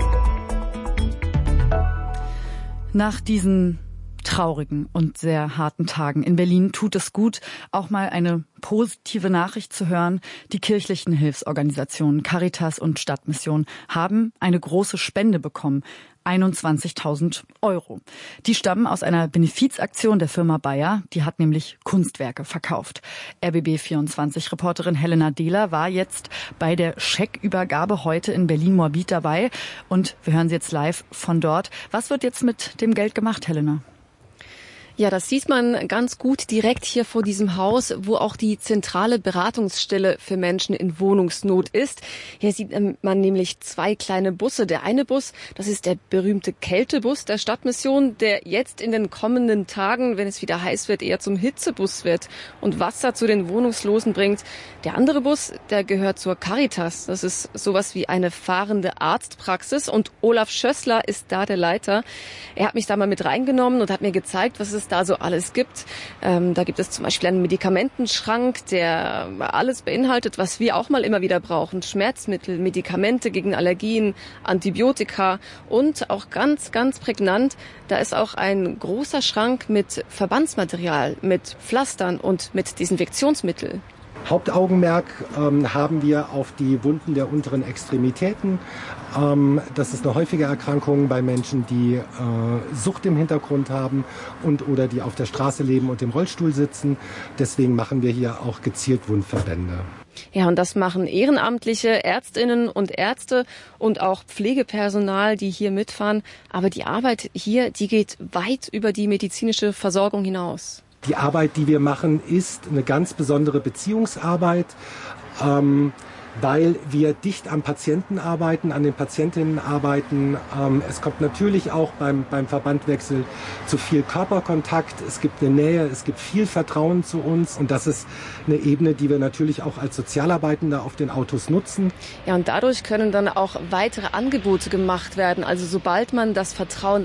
Nach diesen traurigen und sehr harten Tagen in Berlin tut es gut, auch mal eine positive Nachricht zu hören. Die kirchlichen Hilfsorganisationen Caritas und Stadtmission haben eine große Spende bekommen. einundzwanzigtausend Euro. Die stammen aus einer Benefizaktion der Firma Bayer. Die hat nämlich Kunstwerke verkauft. R B B vierundzwanzig-Reporterin Helena Dehler war jetzt bei der Scheckübergabe heute in Berlin-Moabit dabei. Und wir hören sie jetzt live von dort. Was wird jetzt mit dem Geld gemacht, Helena? Ja, das sieht man ganz gut direkt hier vor diesem Haus, wo auch die zentrale Beratungsstelle für Menschen in Wohnungsnot ist. Hier sieht man nämlich zwei kleine Busse. Der eine Bus, das ist der berühmte Kältebus der Stadtmission, der jetzt in den kommenden Tagen, wenn es wieder heiß wird, eher zum Hitzebus wird und Wasser zu den Wohnungslosen bringt. Der andere Bus, der gehört zur Caritas. Das ist sowas wie eine fahrende Arztpraxis und Olaf Schössler ist da der Leiter. Er hat mich da mal mit reingenommen und hat mir gezeigt, was es da so alles gibt. Ähm, da gibt es zum Beispiel einen Medikamentenschrank, der alles beinhaltet, was wir auch mal immer wieder brauchen. Schmerzmittel, Medikamente gegen Allergien, Antibiotika und auch ganz, ganz prägnant, da ist auch ein großer Schrank mit Verbandsmaterial, mit Pflastern und mit Desinfektionsmittel. Hauptaugenmerk ähm, haben wir auf die Wunden der unteren Extremitäten. Ähm, das ist eine häufige Erkrankung bei Menschen, die äh, Sucht im Hintergrund haben und oder die auf der Straße leben und im Rollstuhl sitzen. Deswegen machen wir hier auch gezielt Wundverbände. Ja, und das machen ehrenamtliche Ärztinnen und Ärzte und auch Pflegepersonal, die hier mitfahren. Aber die Arbeit hier, die geht weit über die medizinische Versorgung hinaus. Die Arbeit, die wir machen, ist eine ganz besondere Beziehungsarbeit, ähm, weil wir dicht am Patienten arbeiten, an den Patientinnen arbeiten. Ähm, es kommt natürlich auch beim, beim Verbandwechsel zu viel Körperkontakt. Es gibt eine Nähe, es gibt viel Vertrauen zu uns. Und das ist eine Ebene, die wir natürlich auch als Sozialarbeitende auf den Autos nutzen. Ja, und dadurch können dann auch weitere Angebote gemacht werden. Also sobald man das Vertrauen